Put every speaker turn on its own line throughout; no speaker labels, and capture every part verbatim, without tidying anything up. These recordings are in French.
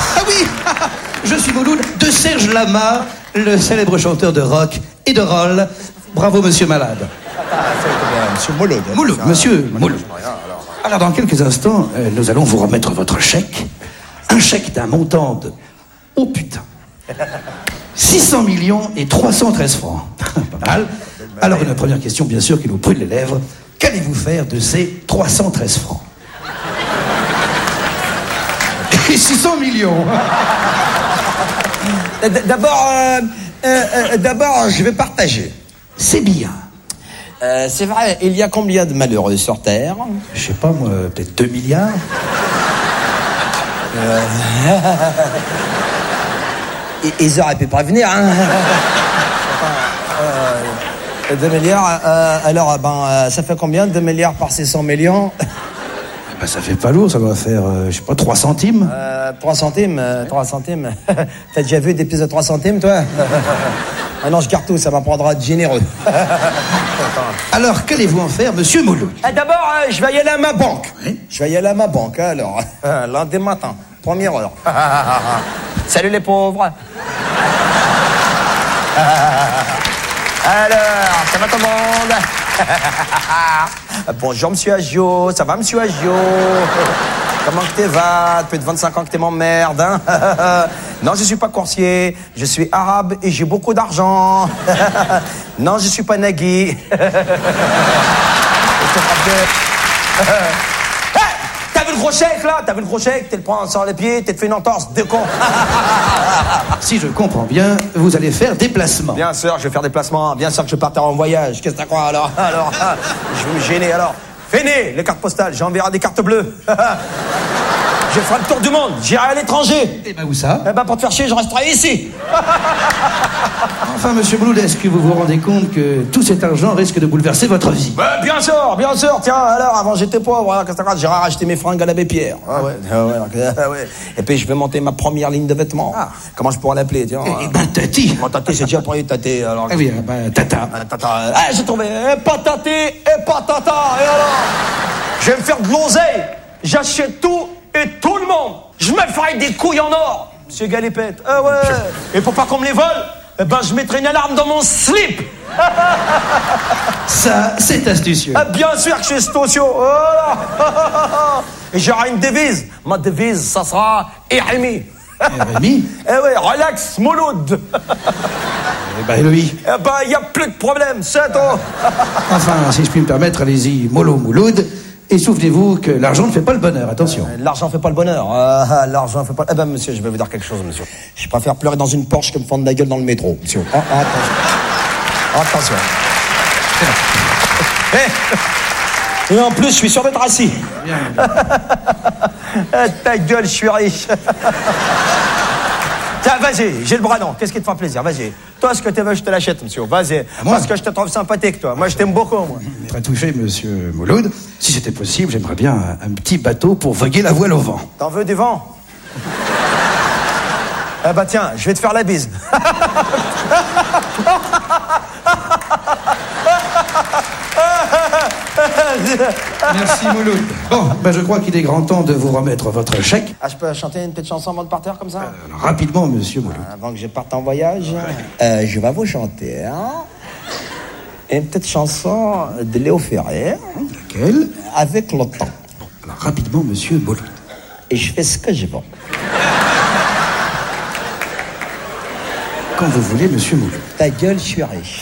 Ah oui, je suis Mouloud de Serge Lama, le célèbre chanteur de rock et de roll. Bravo, monsieur Malade.
Monsieur Mouloud.
Mouloud, monsieur Mouloud. Alors, dans quelques instants, euh, nous allons vous remettre votre chèque. Un chèque d'un montant de... Oh putain six cents millions et trois cent treize francs. Pas mal. Alors, une première question, bien sûr, qui nous brûle les lèvres. Qu'allez-vous faire de ces trois cent treize francs? Et six cents millions.
D'abord, euh, euh, euh, d'abord, je vais partager.
C'est bien.
Euh, c'est vrai, il y a combien de malheureux sur Terre?
Je sais pas, moi, peut-être deux milliards.
Euh... Ils auraient pu prévenir, hein. euh, deux milliards, euh, alors, ben, euh, ça fait combien, deux milliards par six cents millions?
Ben, ça fait pas lourd, ça doit faire, euh, je sais pas, trois centimes.
Euh, trois centimes, euh, trois centimes. T'as déjà vu des pièces de trois centimes, toi? Ah non, je garde tout, ça m'apprendra à être généreux.
Alors, qu'allez-vous en faire, monsieur Mouloud?
Ah, d'abord, euh, je vais y aller à ma banque.
Oui.
Je vais y aller à ma banque, hein, alors. Lundi matin, première heure. Salut les pauvres. Alors, ça va tout le monde? Bonjour, monsieur Agio. Ça va, monsieur Agio? Comment que t'es va? Depuis vingt-cinq ans que t'es mon merde, hein? Non, je suis pas coursier. Je suis arabe et j'ai beaucoup d'argent. Non, je suis pas Nagui. T'as vu le gros chèque, là? T'as vu le gros chèque? T'es le prends sur les pieds, t'es fait une entorse, de con.
Si je comprends bien, vous allez faire des placements.
Bien sûr, je vais faire des placements. Bien sûr que je partais en voyage. Qu'est-ce que t'as quoi, alors? Alors, je vais me gêner, alors. Fainé, les cartes postales, j'enverrai des cartes bleues. Je ferai le tour du monde, j'irai à l'étranger.
Et ben où ça?
Eh ben pour te faire chier, je resterai ici.
Enfin, monsieur Mouloud, est-ce que vous vous rendez compte que tout cet argent risque de bouleverser votre vie?
Bah, bien sûr, bien sûr. Tiens, alors, avant j'étais pauvre, hein, qu'est-ce que t'as, j'irai racheter mes fringues à l'abbé Pierre. Ah ouais, ah ouais, ah ouais. Et puis je vais monter ma première ligne de vêtements. Ah. Comment je pourrais l'appeler, tiens?
Eh ben, Tati.
Mon Tati, c'est déjà pris, Tati. Alors.
Eh bien, ben, Tata.
Ah, tata. Ah, j'ai trouvé. Et pas Tati, et pas Tata. Et alors? Je vais me faire de l'oseille. J'achète tout et tout le monde. Je me ferai des couilles en or. Monsieur Galépette. Ah ouais. Et pour pas qu'on me les vole, eh ben, je mettrai une alarme dans mon slip.
Ça, c'est astucieux.
Ah, bien sûr que je suis astucieux. Voilà. Et j'aurai une devise. Ma devise, ça sera Rémi.
Rémi?
Eh ouais, relax, Mouloud.
Eh ben, lui.
Eh ben, il n'y a plus de problème, c'est tout.
Enfin, si je puis me permettre, allez-y, mollo Mouloud. Et souvenez-vous que l'argent ne fait pas le bonheur, attention.
Euh, l'argent fait pas le bonheur. Euh, l'argent fait pas... Eh ben, monsieur, je vais vous dire quelque chose, monsieur. Je préfère pleurer dans une Porsche que me fendre la gueule dans le métro, monsieur. Oh, attention. Attention. Et, et en plus, je suis sûr d'être assis.
Bien.
Eh, ta gueule, je suis riche. Tiens, vas-y, j'ai le bras long. Qu'est-ce qui te fera plaisir? Vas-y. Toi, ce que tu veux, je te l'achète, monsieur. Vas-y.
Moi
Parce que je te trouve sympathique, toi. Moi, je t'aime beaucoup, moi.
Très touché, monsieur Mouloud. Si c'était possible, j'aimerais bien un, un petit bateau pour voguer la voile au vent.
T'en veux du vent? Eh bah tiens, je vais te faire la bise.
Merci Mouloud. Bon, ben je crois qu'il est grand temps de vous remettre votre chèque.
Ah, je peux chanter une petite chanson avant de partir comme ça?
Euh, alors, rapidement, monsieur Mouloud.
Avant que je parte en voyage, euh, je vais vous chanter hein, une petite chanson de Léo Ferré.
Laquelle?
Avec le temps.
Alors, rapidement, monsieur Mouloud.
Et je fais ce que je veux.
Quand vous voulez, monsieur Mouloud.
Ta gueule, je suis riche.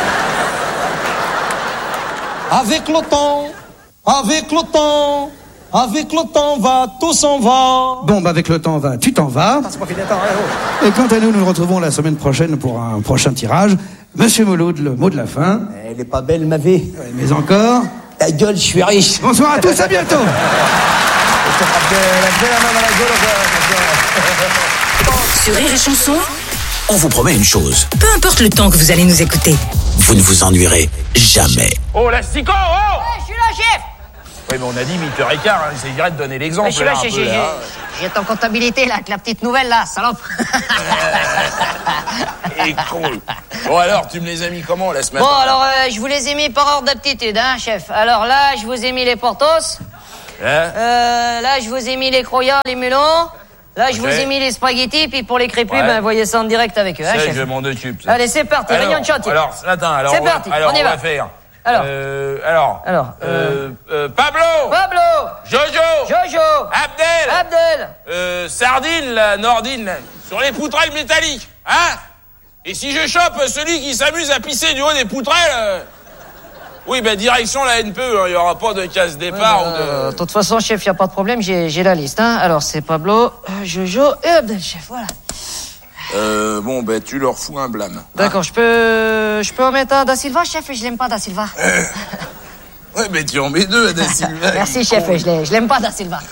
Avec le temps, avec le temps, avec le temps va, tout s'en va.
Bon, bah avec le temps va, tu t'en vas.
Ah, c'est pas fini, attends, ouais, oh.
Et quant à nous, nous nous retrouvons la semaine prochaine pour un prochain tirage. Monsieur Mouloud, le mot de la fin.
Elle est pas belle, ma vie.
Mais encore.
Ta gueule, je suis riche.
Bonsoir à tous, à bientôt.
Sur Rire et Chanson,
On vous promet une chose,
peu importe le temps que vous allez nous écouter.
vous ne vous ennuierez jamais.
Oh, l'asticot, oh
Ouais, je suis là, chef.
Oui, mais on a dit huit heures quinze, hein, il s'agirait de donner l'exemple.
Ouais, je suis là,
là, un
j'ai,
peu,
j'ai,
là.
j'ai ton comptabilité, là, avec la petite nouvelle, là, salope.
Et cool. Bon, alors, tu me les as mis comment, la semaine?
Bon, alors, euh, je vous les ai mis par ordre d'aptitude, hein, chef. Alors là, je vous ai mis les Portos.
Hein?
Euh, là, je vous ai mis les Croyants, les Mulons. Là, je
Ok.
vous ai mis les spaghettis, puis pour les crépus,
Ouais.
ben, voyez ça en direct avec eux, hein,
Ça,
chef.
je m'en occupe. ça.
Allez, c'est parti,
Alors,
réunion de chantier.
Alors, attends, alors,
C'est
on va,
parti,
alors,
on y
va
va.
faire.
Alors.
Euh, alors.
Alors,
Euh, euh, Pablo.
Pablo,
Jojo.
Jojo,
Abdel.
Abdel.
Euh, Sardine, la Nordine, là, sur les poutrelles métalliques, hein? Et si je chope celui qui s'amuse à pisser du haut des poutrelles, euh, oui, ben direction la N P E, il n'y aura pas de casse-départ
Euh,
ou
De
de...
toute façon, chef, y a pas de problème, j'ai j'ai la liste, hein. Alors, c'est Pablo, euh, Jojo et Abdel, chef, voilà.
Euh, bon, ben tu leur fous un blâme.
D'accord, je peux je peux en mettre un Da Silva, chef, et je l'aime pas, Da Silva.
Ouais, mais tu en mets deux, Da Silva.
Merci, chef, et je l'ai- je l'aime pas, Da Silva.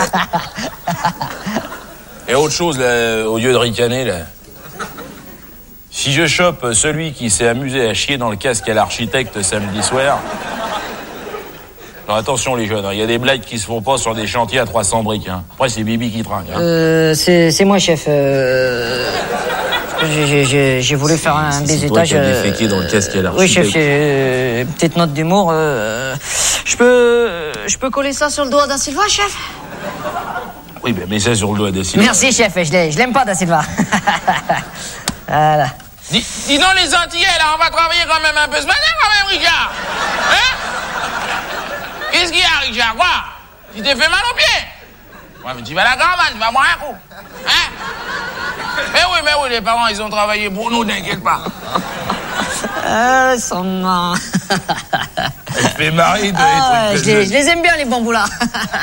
Et autre chose, là, au lieu de ricaner, là. Si je chope celui qui s'est amusé à chier dans le casque à l'architecte samedi soir... Alors attention les jeunes, il y a des blagues qui se font pas sur des chantiers à trois cents briques. Hein. Après, c'est Bibi qui trinque. Hein.
Euh, c'est c'est moi, chef. Euh... j'ai- j'ai- J'ai j'ai voulu faire un
si, c'est
bizutage.
toi qui as déféqué dans le casque à l'architecte.
Oui, chef, j'ai une petite note d'humour. Euh... Je peux je peux coller ça sur le doigt d'A Silva, chef?
Oui, ben mets ça sur le doigt de Silva.
Merci, chef, je l'ai- je l'aime pas, Da Silva. Voilà.
Dis, dis donc les Antillais, là, on va travailler quand même un peu ce matin, quand même, Richard. Hein? Qu'est-ce qu'il y a, Richard? Quoi? Tu t'es fait mal aux pieds? Ouais, mais tu vas à la caravane, tu vas boire un coup. Hein? Mais oui, mais oui, les parents, ils ont travaillé pour nous, t'inquiète pas.
Ah, son nom.
Elle fait marrer de
Ah, ouais,
les
je,
trucs
les,
de
je les aime bien, les bambous, là.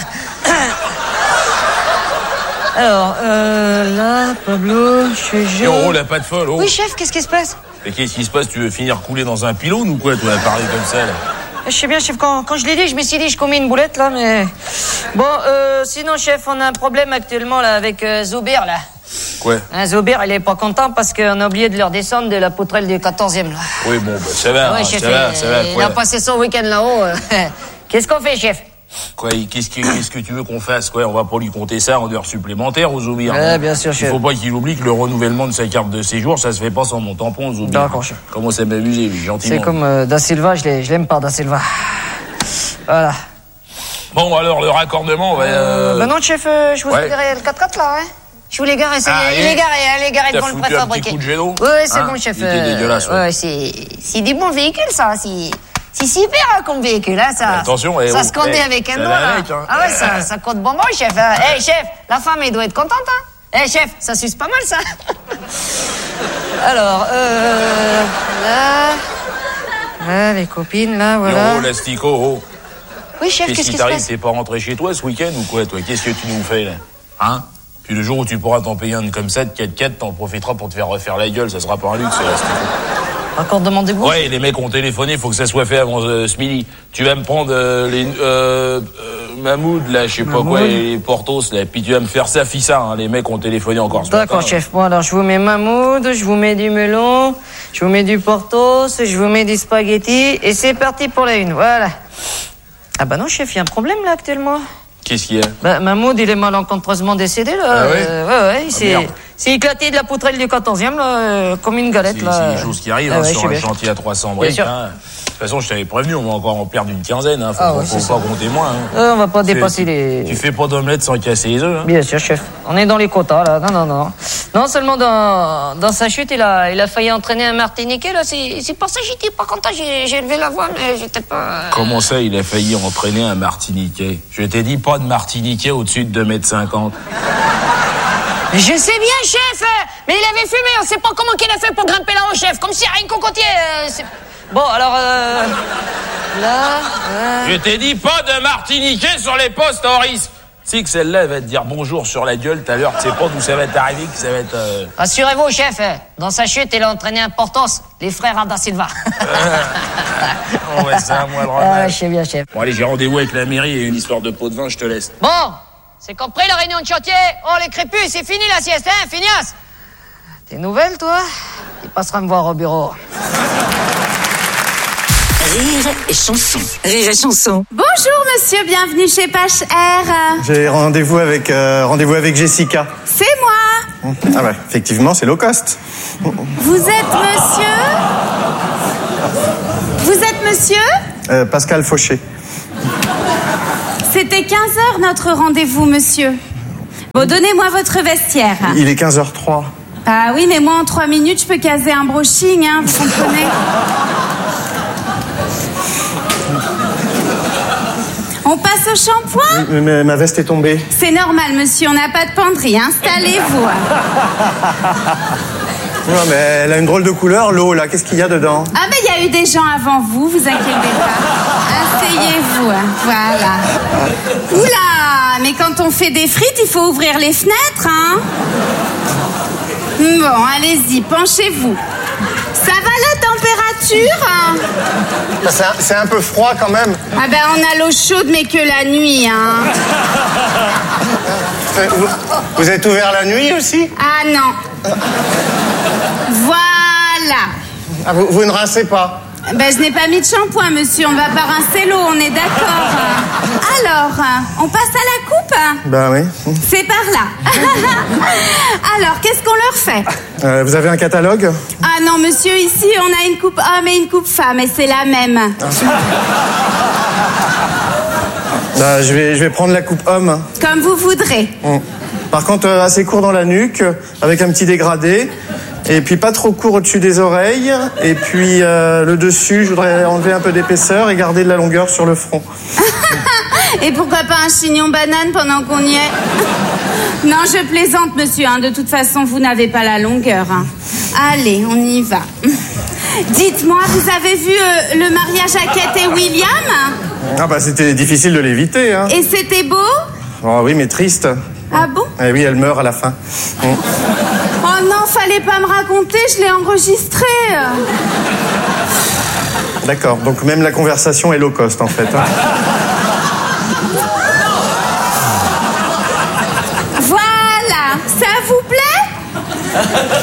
Alors, euh, là, Pablo, Jojo...
Et on roule à pas de folle, oh.
Oui, chef, qu'est-ce qui se passe?
Mais qu'est-ce qui se passe? Tu veux finir coulé dans un pylône ou quoi, toi, à parler comme ça, là?
Je sais bien, chef, quand, quand je l'ai dit, je me suis dit, je commets une boulette, là, mais... Bon, euh, sinon, chef, on a un problème actuellement, là, avec euh, Zoubir, là.
Quoi?
Hein, Zoubir, il est pas content parce qu'on a oublié de leur descendre de la poutrelle du quatorzième, là.
Oui, bon, bah, ça va,
Ouais,
hein,
chef,
ça va,
il,
ça va,
il
quoi.
a passé son week-end là-haut. euh. Qu'est-ce qu'on fait, chef?
Quoi, qu'est-ce que, qu'est-ce que tu veux qu'on fasse, quoi? On va pas lui compter ça en heures supplémentaires aux Zoubir.
Ouais,
hein.
bien sûr,
Il
chef.
faut pas qu'il oublie que le renouvellement de sa carte de séjour, ça se fait pas sans mon tampon aux Zoubir.
D'accord, chef.
Comment ça m'amuser, lui, gentiment.
C'est comme euh, Da Silva, je l'ai- je l'aime pas, Da Silva. Voilà.
Bon, alors, le raccordement, ouais, euh...
Bah non, chef, euh, je vous
ouais.
ai garé le quatre-quatre, là, ouais. Je vous l'ai garé, c'est,
Ah,
il
et
est garé, hein, il est garé
T'as
devant le
foutu un petit
préfabriqué.
coup de géno?
Ouais, c'est
Hein?
bon, chef.
Il était dégueulasse, ouais.
ouais, c'est, c'est des bons véhicules, ça, c'est, c'est super, hein, comme véhicule, hein, ça.
Mais attention, eh,
ça
oh,
se conduit
eh,
avec un
ça
doigt,
va
là.
avec, hein.
Ah ouais, ça, ça compte bonbon, chef. Hein. Eh, chef, la femme, elle doit être contente, hein. Eh, chef, ça suce pas mal, ça. Alors, euh, là, là, les copines, là, voilà.
Oh, l'astico, oh.
Oui, chef,
Qu'est-ce
qu'est-ce
qui
qui se
t'arrive?
passe?
T'es pas rentré chez toi ce week-end ou quoi, toi? Qu'est-ce que tu nous fais, là? Hein? Puis le jour où tu pourras t'en payer un comme ça, de quatre quatre, t'en profiteras pour te faire refaire la gueule, ça sera pas un luxe, l'astico.
Encore demandez-vous?
Ouais, les mecs ont téléphoné, faut que ça soit fait avant euh, ce midi. Tu vas me prendre euh, les euh, euh, Mahmoud, là, je sais pas quoi, les Portos, là, puis tu vas me faire ça, fissa, hein. Les mecs ont téléphoné encore ce
D'accord,
matin.
chef. Bon, alors, je vous mets Mahmoud, je vous mets du melon, je vous mets du Portos, je vous mets du spaghetti, et c'est parti pour la une, voilà. Ah bah non, chef, il y a un problème, là, actuellement.
Qu'est-ce qu'il y a?
Bah, Mahmoud, il est malencontreusement décédé, là.
Ah ouais
Euh, ouais, ouais, il s'est,
merde.
s'est éclaté de la poutrelle du quatorzième, là, euh, comme une galette,
C'est
là.
c'est des choses qui arrivent,
Ah
hein,
ouais, je
sur
sais
un
bien.
chantier à trois cents briques,
sûr.
hein. De toute façon, je t'avais prévenu, on va encore en perdre une quinzaine, hein. Faut,
Ah
pas-
ouais,
faut
c'est
pas compter moins, hein.
Euh, on va pas
Tu-
dépasser
tu-
les...
Tu fais pas d'omelette sans casser les œufs, hein.
Bien sûr, chef. On est dans les quotas, là. Non, non, non. Non seulement dans, dans sa chute, il a, il a failli entraîner un Martiniquais, là. C'est, c'est pour ça que j'étais pas content. J'ai, j'ai levé la voix, mais j'étais pas...
Comment ça, il a failli entraîner un Martiniquais? Je t'ai dit pas de Martiniquais au-dessus de deux mètres cinquante.
Je sais bien, chef. Mais il avait fumé. On sait pas comment qu'il a fait pour grimper là-haut, chef. Comme si rien cocotier. Euh, c'est... Bon, alors, euh... Là, ouais.
Je t'ai dit pas de Martiniquais sur les postes, Horace. Tu sais que celle-là, elle va te dire bonjour sur la gueule tout à l'heure. Tu sais pas d'où ça va t'arriver, que ça va être... Euh...
Rassurez-vous, chef. Dans sa chute, il a entraîné un Portos, les frères Da Silva.
Oh ouais, c'est à moi le
Ah,
remède.
je sais bien, chef.
Bon allez, j'ai rendez-vous avec la mairie et une histoire de pot de vin, je te laisse.
Bon, c'est compris la réunion de chantier. Oh, les crépus, c'est fini la sieste, hein, Finias? T'es nouvelle, toi? Il passera me voir au bureau.
Rire et chanson. Rire et chanson.
Bonjour monsieur, bienvenue chez P H R.
J'ai rendez-vous avec, euh, rendez-vous avec Jessica.
C'est moi.
Ah bah, effectivement, c'est low cost.
Vous êtes monsieur Vous êtes monsieur
Euh, Pascal Fauché.
C'était quinze heures notre rendez-vous, monsieur. Bon, donnez-moi votre vestiaire.
Il est quinze heures trois.
Ah oui, mais moi, en trois minutes, je peux caser un brushing, hein, vous comprenez? On passe au shampoing?
Oui, mais ma veste est tombée.
C'est normal, monsieur, on n'a pas de penderie. Installez-vous.
Non, mais elle a une drôle de couleur, l'eau, là. Qu'est-ce qu'il y a dedans?
Ah, ben, il y a eu des gens avant vous, vous inquiétez pas. Asseyez-vous, voilà. Oula, mais quand on fait des frites, il faut ouvrir les fenêtres, hein? Bon, allez-y, penchez-vous. Ça va la température, hein?
C'est un, c'est un peu froid quand même.
Ah ben, on a l'eau chaude, mais que la nuit, hein.
Vous, vous êtes ouvert la nuit aussi?
Ah non. Voilà.
Ah, vous, vous ne rincez pas?
Ben, je n'ai pas mis de shampoing, monsieur. On va pas rincer l'eau, on est d'accord. Alors, on passe à la coupe?
Ben oui.
C'est par là. Alors, qu'est-ce qu'on leur fait?
Euh, vous avez un catalogue?
Ah non, monsieur, ici, on a une coupe homme et une coupe femme, et c'est la même.
Bah, je vais, je vais prendre la coupe homme.
Comme vous voudrez.
Hum. Par contre, euh, assez court dans la nuque, avec un petit dégradé. Et puis pas trop court au-dessus des oreilles. Et puis euh, le dessus, je voudrais enlever un peu d'épaisseur et garder de la longueur sur le front.
Et pourquoi pas un chignon banane pendant qu'on y est? Non, je plaisante, monsieur. Hein. De toute façon, vous n'avez pas la longueur. Hein. Allez, on y va. Dites-moi, vous avez vu euh, le mariage à Kate et William?
Ah bah c'était difficile de l'éviter, hein.
Et c'était beau?
Oh oui, mais triste.
Ah bon?
Eh oui, elle meurt à la fin. Hum.
Oh non, fallait pas me raconter, je l'ai enregistré.
D'accord, donc même la conversation est low cost en fait. Hein.
Voilà, ça vous plaît?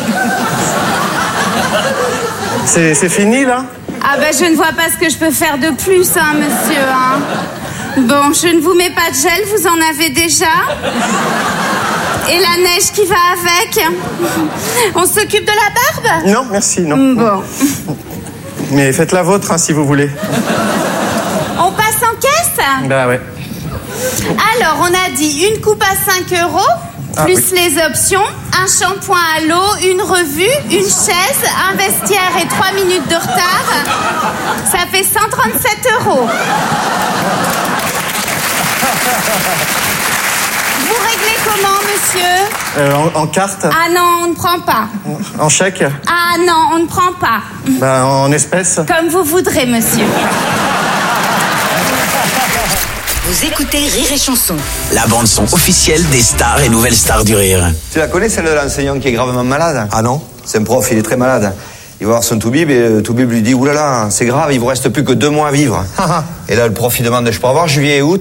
C'est, c'est fini là?
Ah ben je ne vois pas ce que je peux faire de plus, hein, monsieur. Hein. Bon, je ne vous mets pas de gel, vous en avez déjà. Et la neige qui va avec. On s'occupe de la barbe?
Non, merci, non.
Bon.
Mais faites la vôtre hein, si vous voulez.
On passe en caisse?
Bah ouais.
Alors, on a dit une coupe à cinq euros,
Ah,
plus
oui.
les options, un shampoing à l'eau, une revue, une chaise, un vestiaire et trois minutes de retard. Ça fait cent trente-sept euros. Vous réglez comment, monsieur?
Euh, en, en carte?
Ah non, on ne prend pas.
En chèque?
Ah non, on ne prend pas.
Bah en espèces?
Comme vous voudrez, monsieur.
Vous écoutez Rire et Chanson.
La bande son officielle des stars et nouvelles stars du rire.
Tu la connais, celle de l'enseignant qui est gravement malade? Ah non? C'est un prof, il est très malade. Il va voir son toubib et le toubib lui dit « Oulala, c'est grave, il vous reste plus que deux mois à vivre. » Et là, le prof, il demande « Je peux avoir juillet et août ?»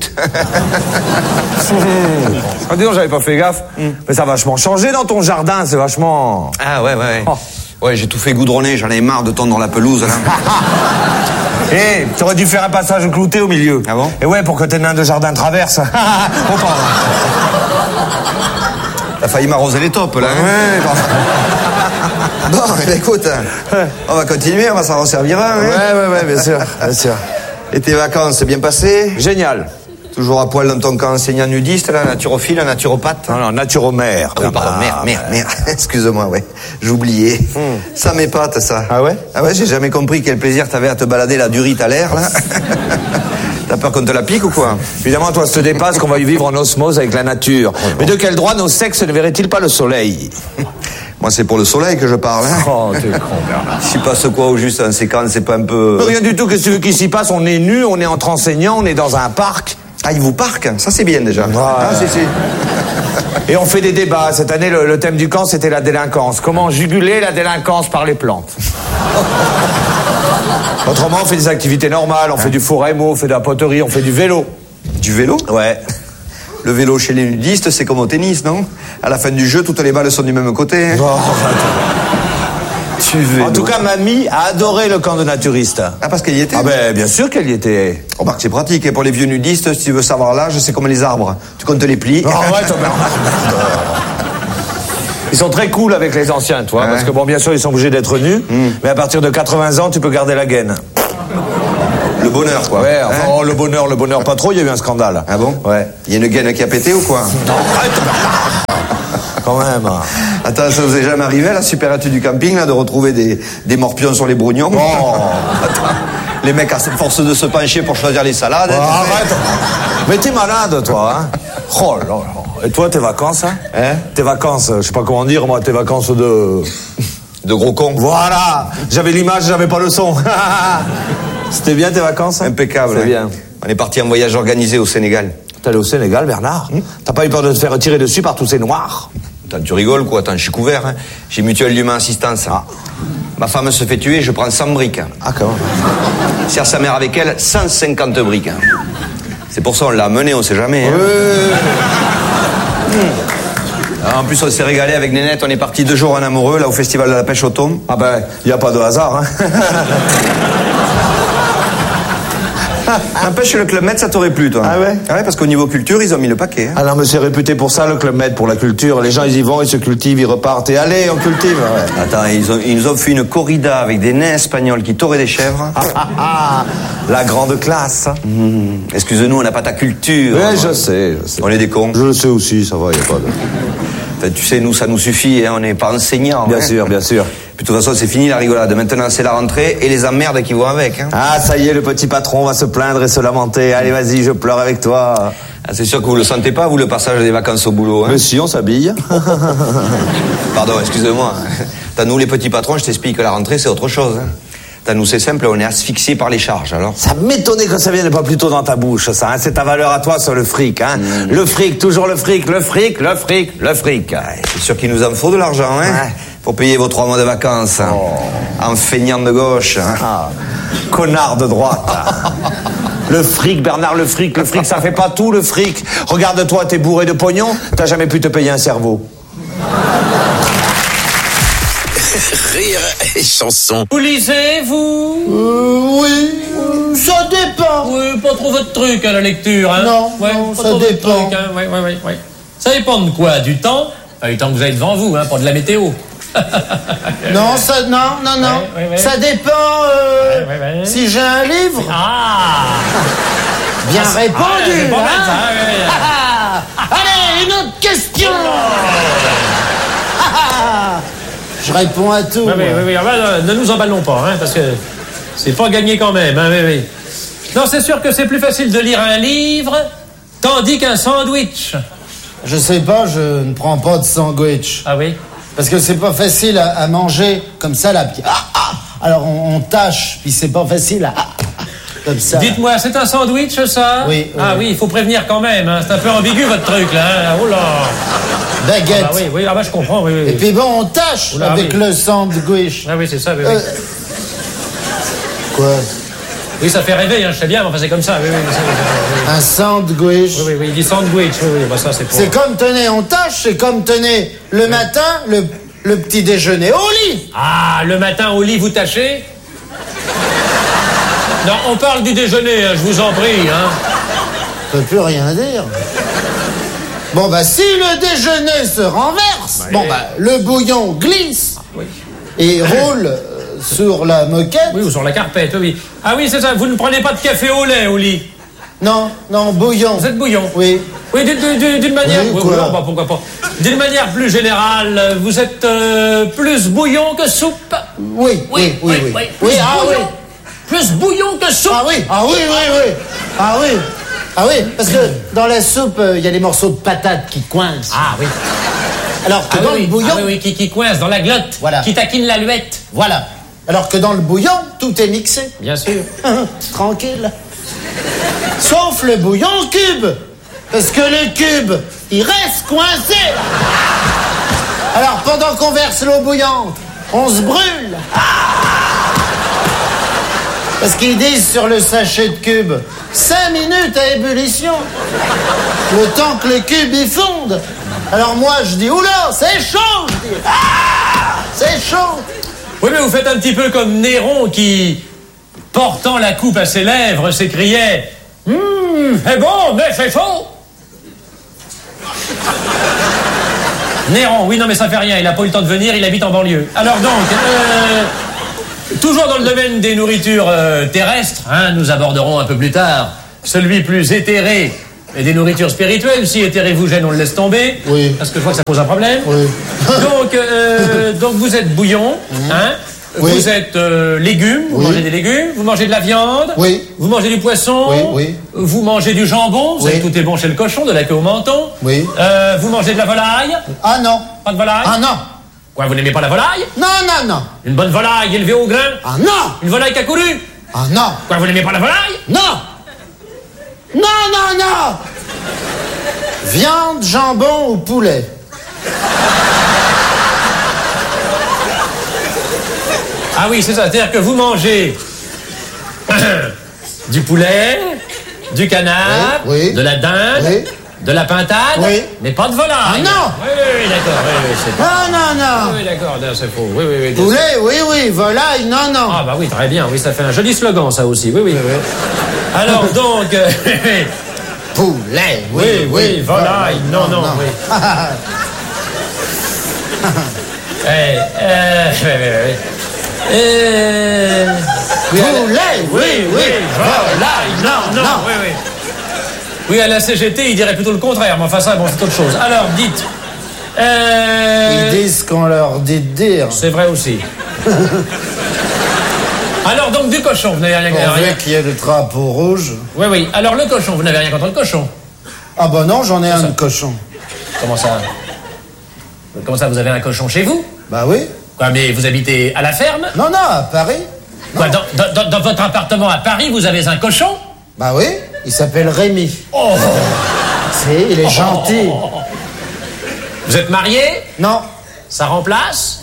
Ah, dis donc, j'avais pas fait gaffe. Mais ça a vachement changé dans ton jardin, c'est vachement...
Ah ouais, ouais, ouais.
Oh.
Ouais, j'ai tout fait goudronner, j'en avais marre de tondre la pelouse, là.
Eh, tu aurais dû faire un passage clouté au milieu.
Ah bon?
Et ouais, pour que tes nains de jardin traversent. On parle.
T'as failli m'arroser les topes, là. Hein?
Ouais, bon.
Bon, eh ben, écoute, on va continuer, on va s'en resservir un. Hein?
Ouais, ouais, ouais, bien sûr, bien sûr.
Et tes vacances, c'est bien passé?
Génial.
Toujours à poil dans ton camp enseignant nudiste, là, naturophile, naturopathe?
Non, non, naturomère.
Ah oui, pardon, merde, merde, merde. Excuse-moi, ouais. J'oubliais.
Hmm.
Ça m'épate, ça.
Ah ouais?
Ah ouais, j'ai jamais compris quel plaisir t'avais à te balader la durite à l'air, là. T'as peur qu'on te la pique ou quoi?
Évidemment, toi, ça te dépasse qu'on va y vivre en osmose avec la nature. Mais de quel droit nos sexes ne verraient-ils pas le soleil?
Moi, c'est pour le soleil que je parle, hein.
Oh, t'es con, Bernard.
S'il passe quoi au juste en séquence, c'est pas un peu...
Rien du tout, qu'est-ce que tu veux qu'il s'y passe? On est nus, on est entre enseignants, on est dans un parc.
Ah, il vous parque? Ça, c'est bien, déjà.
Ouais.
Ah, si, si.
Et on fait des débats. Cette année, le, le thème du camp, c'était la délinquance. Comment juguler la délinquance par les plantes? Autrement, on fait des activités normales. On fait du four à émaux, on fait de la poterie, on fait du vélo.
Du vélo?
Ouais.
Le vélo chez les nudistes, c'est comme au tennis, non? À la fin du jeu, toutes les balles sont du même côté, hein.
Oh,
Du vélo.
en tout cas, mamie a adoré le camp de naturistes.
Ah, parce qu'elle y était?
Ah ben, bien sûr qu'elle y était.
Remarque, c'est pratique. Et pour les vieux nudistes, si tu veux savoir l'âge, c'est comme les arbres. Tu comptes les plis.
Oh, ouais, toi, Bernard. Ils sont très cool avec les anciens, toi,
Ouais.
parce que bon, bien sûr, ils sont obligés d'être nus,
Mm.
mais à partir de quatre-vingts ans, tu peux garder la gaine.
Le bonheur, quoi.
Ouais, enfin,
Hein?
oh, le bonheur, le bonheur pas trop, il y a eu un scandale.
Ah bon?
Ouais.
Il y a une gaine qui a pété ou quoi?
Non, arrête, Bernard.
quand même.
Attends, ça vous est jamais arrivé à la supérette du camping, là, de retrouver des, des morpions sur les brognons?
Oh.
Attends, les mecs à force de se pencher pour choisir les salades.
Oh, arrête. Mais t'es malade, toi, hein? Oh là là. Et toi, tes vacances, hein?
Hein?
Tes vacances, je sais pas comment dire, moi, tes vacances de...
De gros cons.
Voilà. J'avais l'image, j'avais pas le son. C'était bien tes vacances?
Impeccable.
C'est
hein.
bien.
On est parti en voyage organisé au Sénégal.
T'es allé au Sénégal, Bernard? Hum? T'as pas eu peur de te faire tirer dessus par tous ces noirs?
Attends, tu rigoles, quoi? Attends, je suis couvert, hein. J'ai Mutuelle d'Humain Assistance. Ah. Ma femme se fait tuer, je prends cent briques.
Ah, quand même.
Sert sa mère avec elle, cent cinquante briques. C'est pour ça on l'a amené, on sait jamais. Hein.
Euh...
En plus, on s'est régalé avec Nénette. On est parti deux jours en amoureux, là, au Festival de la Pêche au thon.
Ah ben, il n'y a pas de hasard, hein.
N'empêche, le Club Med, ça t'aurait plu, toi.
Ah ouais?
Ah ouais, parce qu'au niveau culture, ils ont mis le paquet. Hein.
Ah non, mais c'est réputé pour ça, le Club Med, pour la culture. Les gens, ils y vont, ils se cultivent, ils repartent. Et allez, on cultive. Ouais.
Attends, ils, ont, ils nous ont fait une corrida avec des nains espagnols qui touraient des chèvres.
Ah, ah, ah, la grande classe.
Mmh. Excuse-nous, on n'a pas ta culture.
Oui, je sais, je sais.
On est des cons.
Je le sais aussi, ça va, il n'y a pas de...
Enfin, tu sais, nous, ça nous suffit, hein, on n'est pas enseignants.
Bien
hein.
sûr, bien sûr.
Puis de toute façon, c'est fini la rigolade. Maintenant, c'est la rentrée et les emmerdes qui vont avec. Hein.
Ah, ça y est, le petit patron va se plaindre et se lamenter. Allez, vas-y, je pleure avec toi.
Ah, c'est sûr que vous le sentez pas, vous, le passage des vacances au boulot. Hein.
Mais si, on s'habille.
Pardon, excusez-moi. T'as nous, les petits patrons, je t'explique que la rentrée, c'est autre chose. Hein. T'as nous, c'est simple, on est asphyxiés par les charges, alors.
Ça m'étonnait que ça vienne pas plus tôt dans ta bouche, ça. Hein. C'est ta valeur à toi sur le fric, hein. Mmh. Le fric, toujours le fric, le fric, le fric, le fric.
Ouais, c'est sûr qu'il nous en faut de l'argent, hein. Ouais. Pour payer vos trois mois de vacances. Hein.
Oh.
En feignant de gauche. Hein.
Ah. Connard de droite. Le fric, Bernard, le fric, le fric, ça fait pas tout, le fric. Regarde-toi, t'es bourré de pognon, t'as jamais pu te payer un cerveau.
Rire et chanson.
Vous lisez, vous?
Euh, oui, euh, ça dépend.
Oui, pas trop votre truc à la lecture, hein?
Non,
ouais,
non,
pas
ça
trop
dépend.
Votre truc, hein? Ouais, ouais, ouais, ouais. Ça dépend de quoi? Du temps? Enfin, du temps que vous avez devant vous, hein, pas de la météo.
Non, ça, non, non, non.
Ouais, ouais, ouais.
Ça dépend euh,
ouais, ouais, ouais.
si j'ai un livre.
Ah!
Bien
ah,
répondu,
ah, c'est pas
hein?
mal, ça, ouais, ouais.
Ah, ah. Allez, une autre question. Ah, je réponds à tout.
Oui, oui, oui, oui. Ah, bah, ne nous emballons pas, hein, parce que c'est pas gagné quand même. Hein, oui, oui. Non, c'est sûr que c'est plus facile de lire un livre tandis qu'un sandwich.
Je sais pas, je ne prends pas de sandwich.
Ah oui?
Parce que c'est pas facile à, à manger comme ça, là. Puis, ah, ah, alors on, on tâche, puis c'est pas facile à... Ah, comme ça.
Dites-moi, c'est un sandwich, ça?
Oui.
Ah oui, il faut prévenir quand même. Hein. C'est un peu ambigu, votre truc, là. Hein. Oh là!
Baguette.
Ah bah oui, oui, ah bah je comprends, oui, oui.
Et puis bon, on tâche
Oula,
avec
oui.
le sandwich.
Ah oui, c'est ça, oui,
Euh...
oui.
Quoi?
Oui, ça fait rêver, hein, je sais bien, mais enfin c'est comme ça, oui, oui. oui, oui, oui.
Un sandwich.
Oui, oui, oui, il dit sandwich, oui, oui, bah ça c'est pour...
C'est comme, tenez, on tâche, c'est comme, tenez, le matin, le, le petit déjeuner au lit.
Ah, le matin au lit, vous tâchez? Non, on parle du déjeuner, hein, je vous en prie, hein.
Ça peut plus rien dire. Bon, bah, si le déjeuner se renverse,
bah,
bon,
et...
bah, le bouillon glisse
ah, oui.
et roule euh, sur la moquette.
Oui, ou sur la carpette, oui. Ah oui, c'est ça, vous ne prenez pas de café au lait au lit?
Non, non, bouillon.
Vous êtes bouillon?
Oui.
Oui, d'une manière...
Oui,
oui,
quoi?
oui, bah, pourquoi pas. D'une manière plus générale, vous êtes euh, plus bouillon que soupe?
Oui, oui, oui, oui.
Oui,
oui,
plus
ah
bouillon,
oui.
Plus bouillon que soupe?
Ah oui, ah oui, oui, oui. Ah oui. Ah oui, parce que dans la soupe, il euh, y a des morceaux de patates qui coincent.
Ah oui.
Alors que
ah,
dans
oui,
le bouillon...
Ah oui, oui, qui, qui coince dans la glotte.
Voilà.
Qui taquine la luette.
Voilà. Alors que dans le bouillon, tout est mixé.
Bien sûr.
Tranquille. Sauf le bouillon cube. Parce que le cube, il reste coincé. Alors pendant qu'on verse l'eau bouillante, on se brûle. Parce qu'ils disent sur le sachet de cube, cinq minutes à ébullition. Le temps que le cube y fonde. Alors moi je dis, oula, c'est chaud, je dis. Ah, c'est chaud.
Oui, mais vous faites un petit peu comme Néron qui, portant la coupe à ses lèvres, s'écriait « Hum, c'est bon, mais c'est faux !» Néron, oui, non, mais ça fait rien, il n'a pas eu le temps de venir, il habite en banlieue. Alors donc, euh, toujours dans le domaine des nourritures euh, terrestres, hein, nous aborderons un peu plus tard celui plus éthéré Et des nourritures spirituelles, si hétérévugène, on le laisse tomber.
Oui.
Parce que je vois que ça pose un problème.
Oui.
Donc, euh, donc vous êtes bouillon, hein.
Oui.
Vous êtes euh, légumes, vous
Oui.
mangez des légumes, vous mangez de la viande,
Oui.
vous mangez du poisson,
Oui, oui.
vous mangez du jambon, vous
Oui.
savez que tout est bon chez le cochon, de la queue au menton.
Oui.
Euh, vous mangez de la volaille.
Ah non.
Pas de volaille.
Ah non.
Quoi, vous n'aimez pas la volaille?
Non, non, non.
Une bonne volaille élevée au grain.
Ah non.
Une volaille qui a couru.
Ah non.
Quoi, vous n'aimez pas la volaille?
Non. Non, non, non. Viande, jambon ou poulet?
Ah oui, c'est ça. C'est-à-dire que vous mangez du poulet, du canard,
Oui, oui.
de la dinde,
Oui.
de la pintade,
Oui.
mais pas de volaille.
Ah non.
Oui, oui, oui, d'accord. Oui, oui, c'est pas...
Non, non, non.
Oui, d'accord, non, c'est faux. Oui, oui, oui. bien sûr.
Poulet, oui, oui. Volaille, non, non.
Ah bah oui, très bien. Oui, ça fait un joli slogan, ça aussi. Oui, oui. Alors donc... euh,
Poulet,
oui, oui, oui, volaille. Non, non, oui. Eh, euh, oui, oui, oui. Euh... oui, à la-
Poulet, oui, oui.
Volaille, non, non, oui, oui. Oui, à la C G T, il dirait plutôt le contraire, mais enfin ça, bon, c'est autre chose. Alors, dites... Euh...
Ils disent qu'on leur dit de dire.
C'est vrai aussi. Alors, donc, du cochon, vous n'avez rien...
Pourvu
rien...
qu'il y ait le drapeau rouge.
Oui, oui. Alors, le cochon, vous n'avez rien contre le cochon?
Ah bah non, j'en ai un de cochon.
Comment ça? Comment ça, vous avez un cochon chez vous?
Bah oui.
Quoi, mais vous habitez à la ferme?
Non, non, à Paris.
Quoi, dans, dans- dans- dans votre appartement à Paris, vous avez un cochon?
Bah oui, il s'appelle Rémi.
Oh!
C'est, il est gentil.
Vous êtes marié?
Non.
Ça remplace?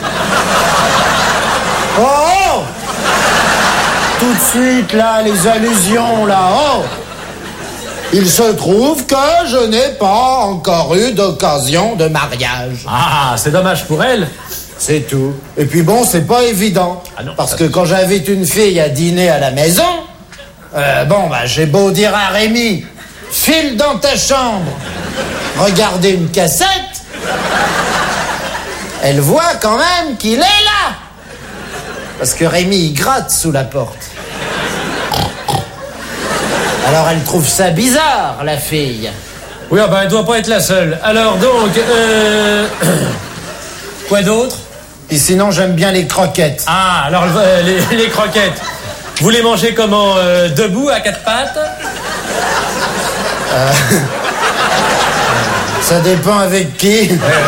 Oh, oh tout de suite, là, les allusions, là, oh. Il se trouve que je n'ai pas encore eu d'occasion de mariage.
Ah, c'est dommage pour elle.
C'est tout. Et puis bon, c'est pas évident.
Ah non,
parce
ça,
que quand j'invite une fille à dîner à la maison, euh, bon, bah, j'ai beau dire à Rémi, file dans ta chambre, regardez une cassette, elle voit quand même qu'il est là. Parce que Rémi, il gratte sous la porte. Alors elle trouve ça bizarre, la fille.
Oui, ah ben, elle doit pas être la seule. Alors donc, euh... quoi d'autre?
Et sinon, j'aime bien les croquettes.
Ah, alors euh, les, les croquettes. Vous les mangez comment? euh, Debout, à quatre pattes?
Euh... Ça dépend avec qui.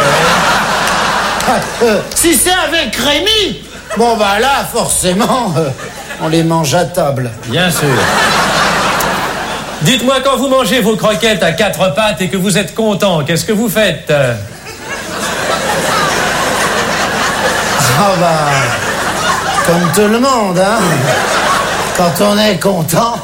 Euh, si c'est avec Rémi, bon bah là, forcément, euh, on les mange à table.
Bien sûr. Dites-moi, quand vous mangez vos croquettes à quatre pattes et que vous êtes content, qu'est-ce que vous faites?
Ah bah, comme tout le monde, hein. Quand on est content.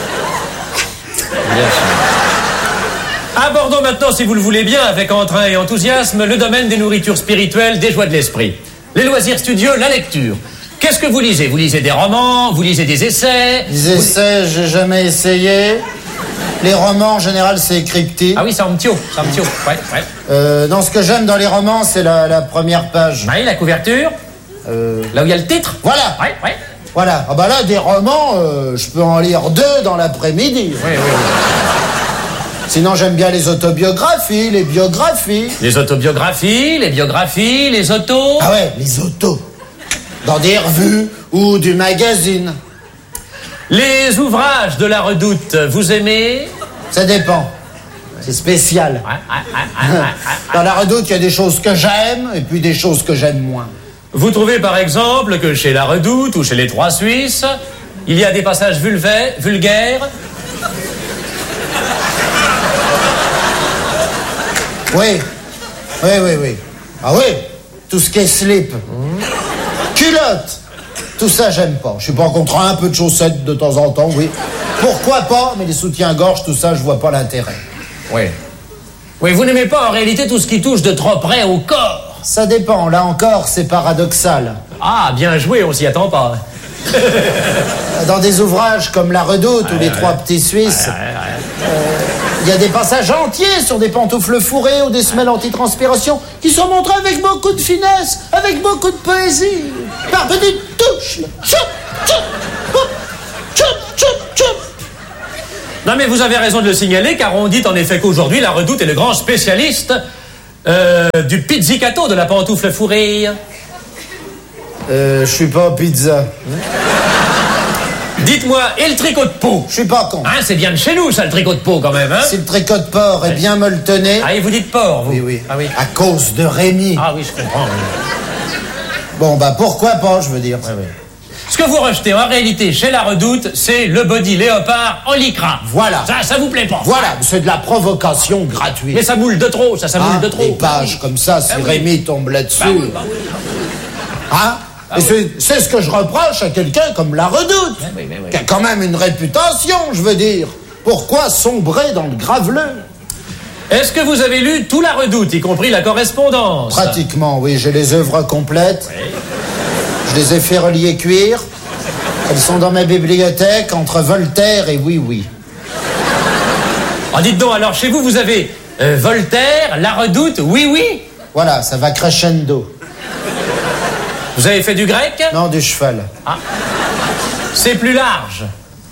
Bien sûr. Abordons maintenant, si vous le voulez bien, avec entrain et enthousiasme, le domaine des nourritures spirituelles, des joies de l'esprit. Les loisirs studieux, la lecture. Qu'est-ce que vous lisez? Vous lisez des romans, vous lisez des essais?
Les essais, j'ai jamais essayé. Les romans, en général, c'est cryptique.
Ah oui, c'est en mtio, c'est en mtio, ouais, ouais.
Euh, non, ce que j'aime dans les romans, c'est la, la première page.
Oui, la couverture.
Euh...
Là où il y a le titre.
Voilà.
Ouais, ouais.
Voilà. Ah bah là, des romans, euh, je peux en lire deux dans l'après-midi.
Oui, oui, oui.
Sinon, j'aime bien les autobiographies, les biographies.
Les autobiographies, les biographies, les autos.
Ah ouais, les autos. Dans des revues ou du magazine.
Les ouvrages de la Redoute, vous aimez?
Ça dépend. C'est spécial.
Ouais, ouais, ouais, ouais, ouais, ouais.
Dans la Redoute, il y a des choses que j'aime et puis des choses que j'aime moins.
Vous trouvez par exemple que chez la Redoute ou chez les Trois Suisses, il y a des passages vulvaires, vulgaires?
Oui. Oui, oui, oui. Ah oui. Tout ce qui est slip. Mmh. Culotte. Tout ça, j'aime pas. Je suis pas contre un peu de chaussettes de temps en temps, oui. Pourquoi pas? Mais les soutiens-gorge, tout ça, je vois pas l'intérêt.
Oui. Oui, vous n'aimez pas en réalité tout ce qui touche de trop près au corps?
Ça dépend. Là encore, c'est paradoxal.
Ah, bien joué, on s'y attend pas.
Dans des ouvrages comme La Redoute ouais, ou Les ouais, Trois Petits Suisses, il ouais, ouais. euh, y a des passages entiers sur des pantoufles fourrées ou des semelles antitranspiration qui sont montrés avec beaucoup de finesse, avec beaucoup de poésie, par petites touches. Choup, choup, hop, choup, choup, choup.
Non mais vous avez raison de le signaler, car on dit en effet qu'aujourd'hui, la Redoute est le grand spécialiste euh, du pizzicato, de la pantoufle fourrée.
Euh, je suis pas pizza.
Dites-moi, et le tricot de peau?
Je suis pas con.
Hein, c'est bien de chez nous, ça, le tricot de peau, quand même, hein?
Si le tricot de porc est bien molletonné...
Ah, et vous dites porc, vous?
Oui, oui.
Ah oui.
À cause de Rémi.
Ah oui, je comprends, oui.
Bon, bah, pourquoi pas, je veux dire.
Ouais, ouais. Ce que vous rejetez, en réalité, chez la Redoute, c'est le body léopard en lycra.
Voilà.
Ça, ça vous plaît pas?
Voilà, c'est de la provocation gratuite.
Mais ça moule de trop, ça, ça moule
ah,
de trop.
Des pages comme ça, si
ah, oui.
Rémi tombe là-dessus...
Bah oui, bah oui.
Hein?
Ah,
Et
oui.
c'est ce que je reproche à quelqu'un comme la Redoute,
oui, oui, oui.
qui a quand même une réputation, je veux dire. Pourquoi sombrer dans le graveleux?
Est-ce que vous avez lu tout la Redoute, y compris la correspondance?
Pratiquement, oui. J'ai les œuvres complètes.
Oui.
Je les ai fait relier cuir. Elles sont dans ma bibliothèque entre Voltaire et Oui Oui.
Ah, dites donc, alors chez vous, vous avez euh, Voltaire, la Redoute, oui, oui.
Voilà, ça va crescendo.
Vous avez fait du grec?
Non, du cheval.
Ah. C'est plus large.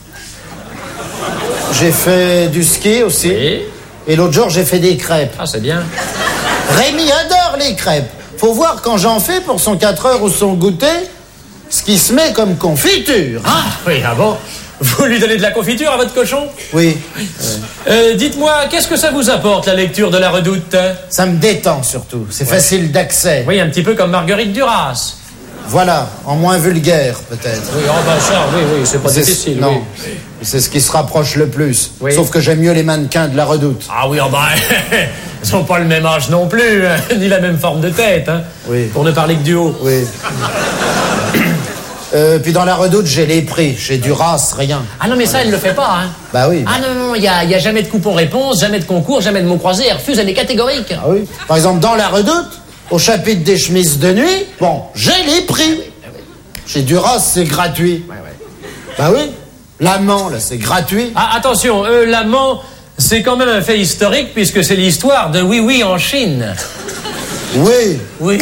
J'ai fait du ski aussi.
Oui.
Et l'autre jour, j'ai fait des crêpes.
Ah, c'est bien.
Rémi adore les crêpes. Faut voir quand j'en fais pour son quatre heures ou son goûter, ce qui se met comme confiture.
Ah, oui, ah bon? Vous lui donnez de la confiture à votre cochon?
Oui.
Euh, dites-moi, qu'est-ce que ça vous apporte, la lecture de la Redoute?
Ça me détend surtout. C'est ouais. facile d'accès.
Oui, un petit peu comme Marguerite Duras.
Voilà, en moins vulgaire, peut-être.
Oui, oh ben ça, oui, oui, c'est pas difficile.
Non,
oui.
C'est ce qui se rapproche le plus.
Oui.
Sauf que j'aime mieux les mannequins de la Redoute.
Ah oui, oh ben, ils n'ont pas le même âge non plus, hein, ni la même forme de tête, hein,
oui.
Pour ne parler que du haut.
Oui. euh, puis dans la Redoute, j'ai les prix. Chez Duras, rien.
Ah non, mais ça, elle ne le fait pas, hein.
Bah oui.
Ah non, non, il n'y a, y a jamais de coupon-réponse, jamais de concours, jamais de mots croisés. Elle refuse, elle est catégorique.
Ah oui. Par exemple, dans la Redoute, au chapitre des chemises de nuit, bon, j'ai les prix. Chez Duras, c'est gratuit.
Ouais, ouais.
Bah oui. L'amant, là, c'est gratuit.
Ah, attention, euh, l'amant, c'est quand même un fait historique, puisque c'est l'histoire de Oui Oui en Chine.
Oui.
Oui.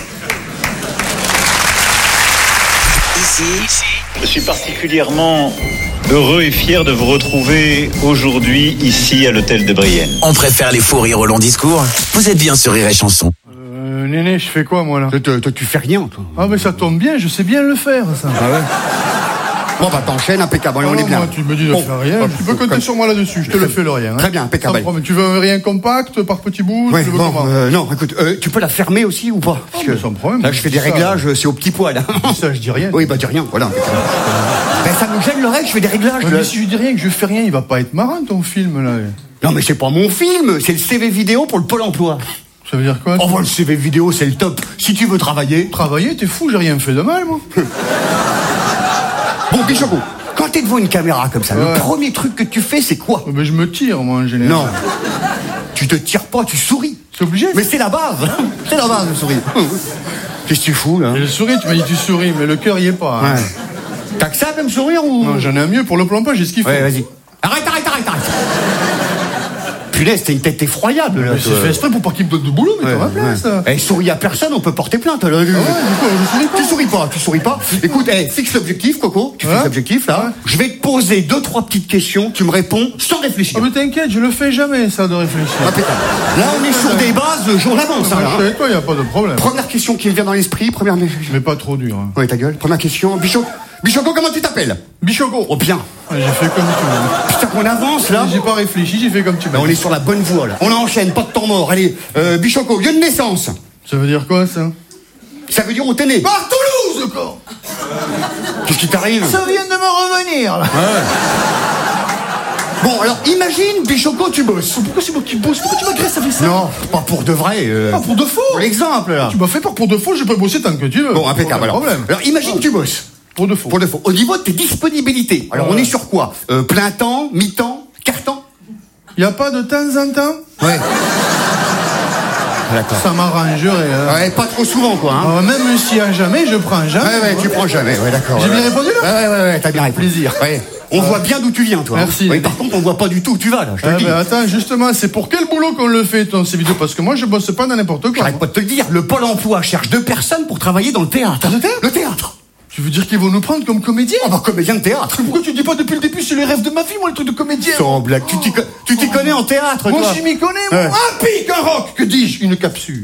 Ici, je suis particulièrement heureux et fier de vous retrouver aujourd'hui, ici, à l'hôtel de Brienne.
On préfère les fous rires au long discours. Vous êtes bien sur Rire et Chanson.
Euh, Néné, je fais quoi, moi, là?
Toi, toi, tu fais rien, toi.
Ah, mais ça tombe bien, je sais bien le faire, ça.
Ah ouais? Bon, bah, t'enchaînes, impeccable,
oh,
on est bien.
Moi, tu me dis de
bon,
faire rien,
bon,
tu peux compter
comme...
sur moi là-dessus, je te le fais le rien. Hein.
Très bien, impeccable.
Tu veux un rien compact, par petits bouts?
Ouais,
tu veux
bon,
comment
euh, non, écoute, euh, tu peux la fermer aussi ou pas?
Parce oh, que sans problème.
Là, je fais des réglages, ça. C'est au petit poil.
Ça, je dis rien.
Oui, bah, dis rien, voilà. Ben, ça me gêne l'oreille, je fais des réglages.
Ouais, mais si je dis rien, que je fais rien, il va pas être marrant, ton film, là.
Non, mais c'est pas mon film, c'est le C V vidéo pour le Pôle emploi.
Ça veut dire quoi?
Oh, bah, le C V vidéo, c'est le top. Si tu veux travailler.
Travailler? T'es fou, j'ai rien fait de mal, moi.
Bon, Bichoco, quand t'es devant une caméra comme ça, ouais. Le premier truc que tu fais, c'est quoi?
Mais je me tire, moi, en général.
Non. Tu te tires pas, tu souris.
C'est obligé?
Mais c'est la base. C'est la base, le sourire. Qu'est-ce que tu fous, là?
Mais le sourire, tu m'as dit tu souris, mais le cœur y est pas. Hein.
Ouais. T'as que ça comme sourire ou?
Non, j'en ai un mieux pour le plan pas, j'ai ce qu'il faut.
Ouais, vas-y. Arrête, arrête, arrête, arrête. Punaise, t'as une tête effroyable, là.
C'est fait exprès pour pas qu'il me donne de boulot, mais ouais, t'en ma place.
Ouais. Eh, souris à personne, on peut porter plainte. Là. Ah ouais, du coup, je souris pas. Tu souris pas, tu souris pas. Écoute, eh, fixe l'objectif, Coco. Tu ouais. fixes l'objectif, là. Ouais. Je vais te poser deux, trois petites questions. Tu me réponds sans réfléchir.
Ah, mais t'inquiète, je le fais jamais, ça, de réfléchir.
Impeccable. Là, on est sur des bases, jour d'avance.
Hein, je suis avec toi, y a pas de problème.
Première question qui me vient dans l'esprit, première.
Mais pas trop dur. Hein.
Ouais, ta gueule. Première question, Bichot. Bichoco, comment tu t'appelles?
Bichoco.
Oh, bien.
Ouais, j'ai fait comme tu veux.
Putain, qu'on avance, là.
J'ai pas réfléchi, j'ai fait comme tu veux.
Ben, on est sur la bonne voie, là. On enchaîne, pas de temps mort. Allez, euh, Bichoco, lieu de naissance.
Ça veut dire quoi, ça?
Ça veut dire où t'es né?
Par Toulouse, encore.
Qu'est-ce qui t'arrive?
Ça vient de me revenir, là.
Ouais. Bon, alors, imagine, Bichoco, tu bosses.
Pourquoi c'est moi qui bosse? Pourquoi tu m'agresses avec ça?
Non, pas pour de vrai. Euh...
Pas pour de faux.
Pour l'exemple, là.
Tu m'as fait peur pour de faux, je peux bosser tant que tu veux.
Bon, impeccable, alors.
Problème.
Alors, imagine, tu bosses.
Pour de faux.
Pour de faux. Au niveau de tes disponibilités, alors ouais. On est sur quoi? euh, Plein temps, mi-temps, quart-temps?
Y a pas de temps en temps?
Ouais. D'accord.
Ça m'arrangerait. Hein.
Ouais, pas trop souvent, quoi. Hein.
Alors, même s'il y a jamais, je prends jamais.
Ouais, ouais, tu prends jamais, ouais, d'accord.
J'ai
ouais,
bien répondu, là?
Ouais, ouais, ouais, t'as bien répondu.
Plaisir.
Ouais. On ouais. voit bien d'où tu viens, toi.
Merci.
Hein. Ouais, par contre, on voit pas du tout où tu vas, là, je te
ah
le dis.
Ben attends, justement, c'est pour quel boulot qu'on le fait, ton, ces vidéos? Parce que moi, je bosse pas dans n'importe quoi.
J'arrête pas de te le dire. Le Pôle emploi cherche deux personnes pour travailler dans le théâtre.
Le théâtre?
Le théâtre.
Tu veux dire qu'ils vont nous prendre comme comédien?
Ah bah comédien de théâtre.
Mais pourquoi tu dis pas depuis le début, c'est le rêve de ma vie, moi, le truc de comédien?
Sans blague, tu t'y, co- tu t'y connais en théâtre,
Moi,
toi.
je m'y connais, moi.
Ouais.
Un pic, un rock, que dis-je? Une capsule.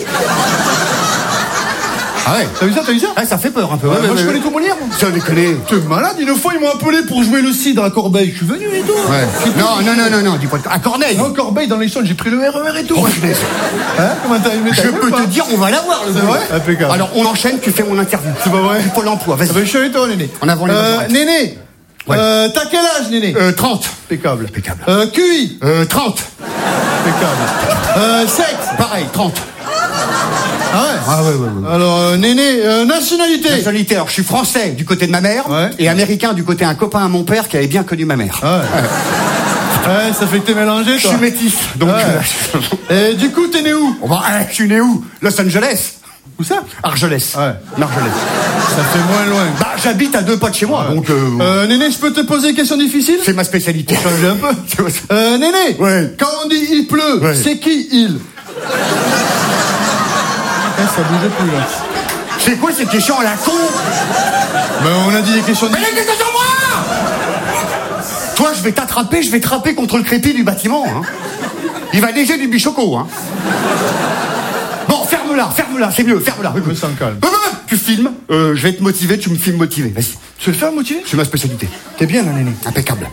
Ah ouais,
T'as vu ça, t'as vu ça?
ouais, ça fait peur un peu.
Ouais,
ouais,
moi,
ouais,
je
ouais.
connais tout Molière, moi.
Ça déconne.
T'es malade, une fois, ils m'ont appelé pour jouer le cidre à Corbeil. Je suis venu et tout.
Ouais. Non, non, non, non, non, dis pas de... À Corneille.
Non, Corbeil, dans les sons, j'ai pris le R E R et tout.
Oh, punaise.
Hein? Comment t'as aimé?
Je peux te dire, on va l'avoir, le
C'est
boulot.
vrai? Impeccable.
Alors, on enchaîne, tu fais mon interview.
C'est pas vrai?
Pôle emploi, vas-y.
Ah ben, je suis avec toi, Néné.
En avant les
Euh,
mains.
Néné.
Ouais.
Euh, t'as quel âge, Néné?
Euh, trente.
Impeccable.
Impeccable.
Euh, Q I.
Euh, trente.
Impeccable. Euh, sexe.
Pareil, trente.
Ah ouais?
Ah ouais, ouais, ouais.
Alors, euh, Néné, euh, nationalité.
Nationalité, alors je suis français du côté de ma mère
Ouais.
et américain du côté d'un copain à mon père qui avait bien connu ma mère.
Ah ouais. Ouais, ça fait que t'es mélangé,
Je
toi.
suis métis, donc...
Ouais. Et du coup, t'es né où?
Oh bah, hein, je suis né où? Los Angeles.
Où ça?
Argelès.
Ouais.
Argelès.
Ça fait moins loin.
Bah, j'habite à deux pas de chez moi,
Ouais.
donc... Euh,
Euh, Néné, je peux te poser une question difficile?
c'est ma spécialité.
Changer un peu. Euh, Néné.
Ouais.
Quand on dit il pleut,
Ouais.
c'est qui il? Eh, ça bougeait plus, là.
C'est quoi cette question à la con?
Ben, on a dit des questions
Mais les questions sur moi! Toi, je vais t'attraper, je vais te frapper contre le crépi du bâtiment, hein. Il va neiger du bichoco, hein. Bon, ferme-la, ferme-la, c'est mieux, ferme-la.
Je me sens calme.
Euh, euh, Tu filmes, euh, je vais te motiver, tu me filmes motivé, vas-y.
Tu veux le faire, motiver?
C'est ma spécialité.
T'es bien, là, Néné.
Impeccable.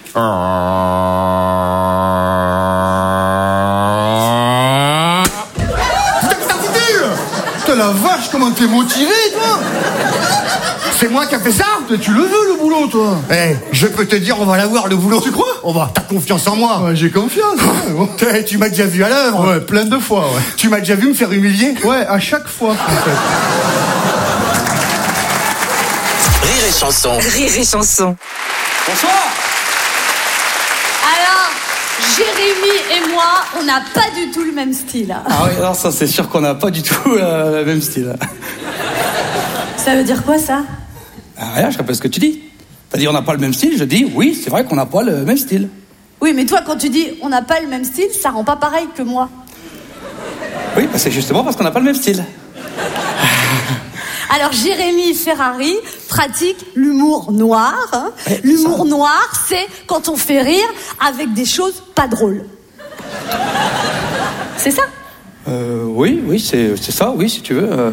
Putain, que t'as foutu? Putain, la vache, comment t'es motivé, toi?
C'est moi qui a fait ça?
Mais tu le veux, le boulot, toi?
Eh, je peux te dire, on va l'avoir, le boulot.
Tu crois?
On va, t'as confiance en moi.
Ouais, j'ai confiance. Ouais,
Eh, tu m'as déjà vu à l'œuvre.
ouais, plein de fois, ouais.
Tu m'as déjà vu me faire humilier.
Ouais, à chaque fois, en fait.
Rire et chanson.
Rire et chanson.
Bonsoir.
Alors, Jérémy et moi, on n'a pas du tout le même style.
Ah oui, alors ça c'est sûr qu'on n'a pas du tout euh, le même style.
Ça veut dire quoi, ça?
Ah, rien, je répète ce que tu dis. T'as dit on n'a pas le même style, je dis oui, c'est vrai qu'on n'a pas le même style.
Oui, mais toi, quand tu dis on n'a pas le même style, ça rend pas pareil que moi.
Oui, bah, c'est justement parce qu'on n'a pas le même style.
Alors, Jérémy Ferrari pratique l'humour noir. hein. L'humour noir, c'est quand on fait rire avec des choses pas drôles. C'est ça?
Euh, oui, oui, c'est c'est ça, oui, si tu veux. euh.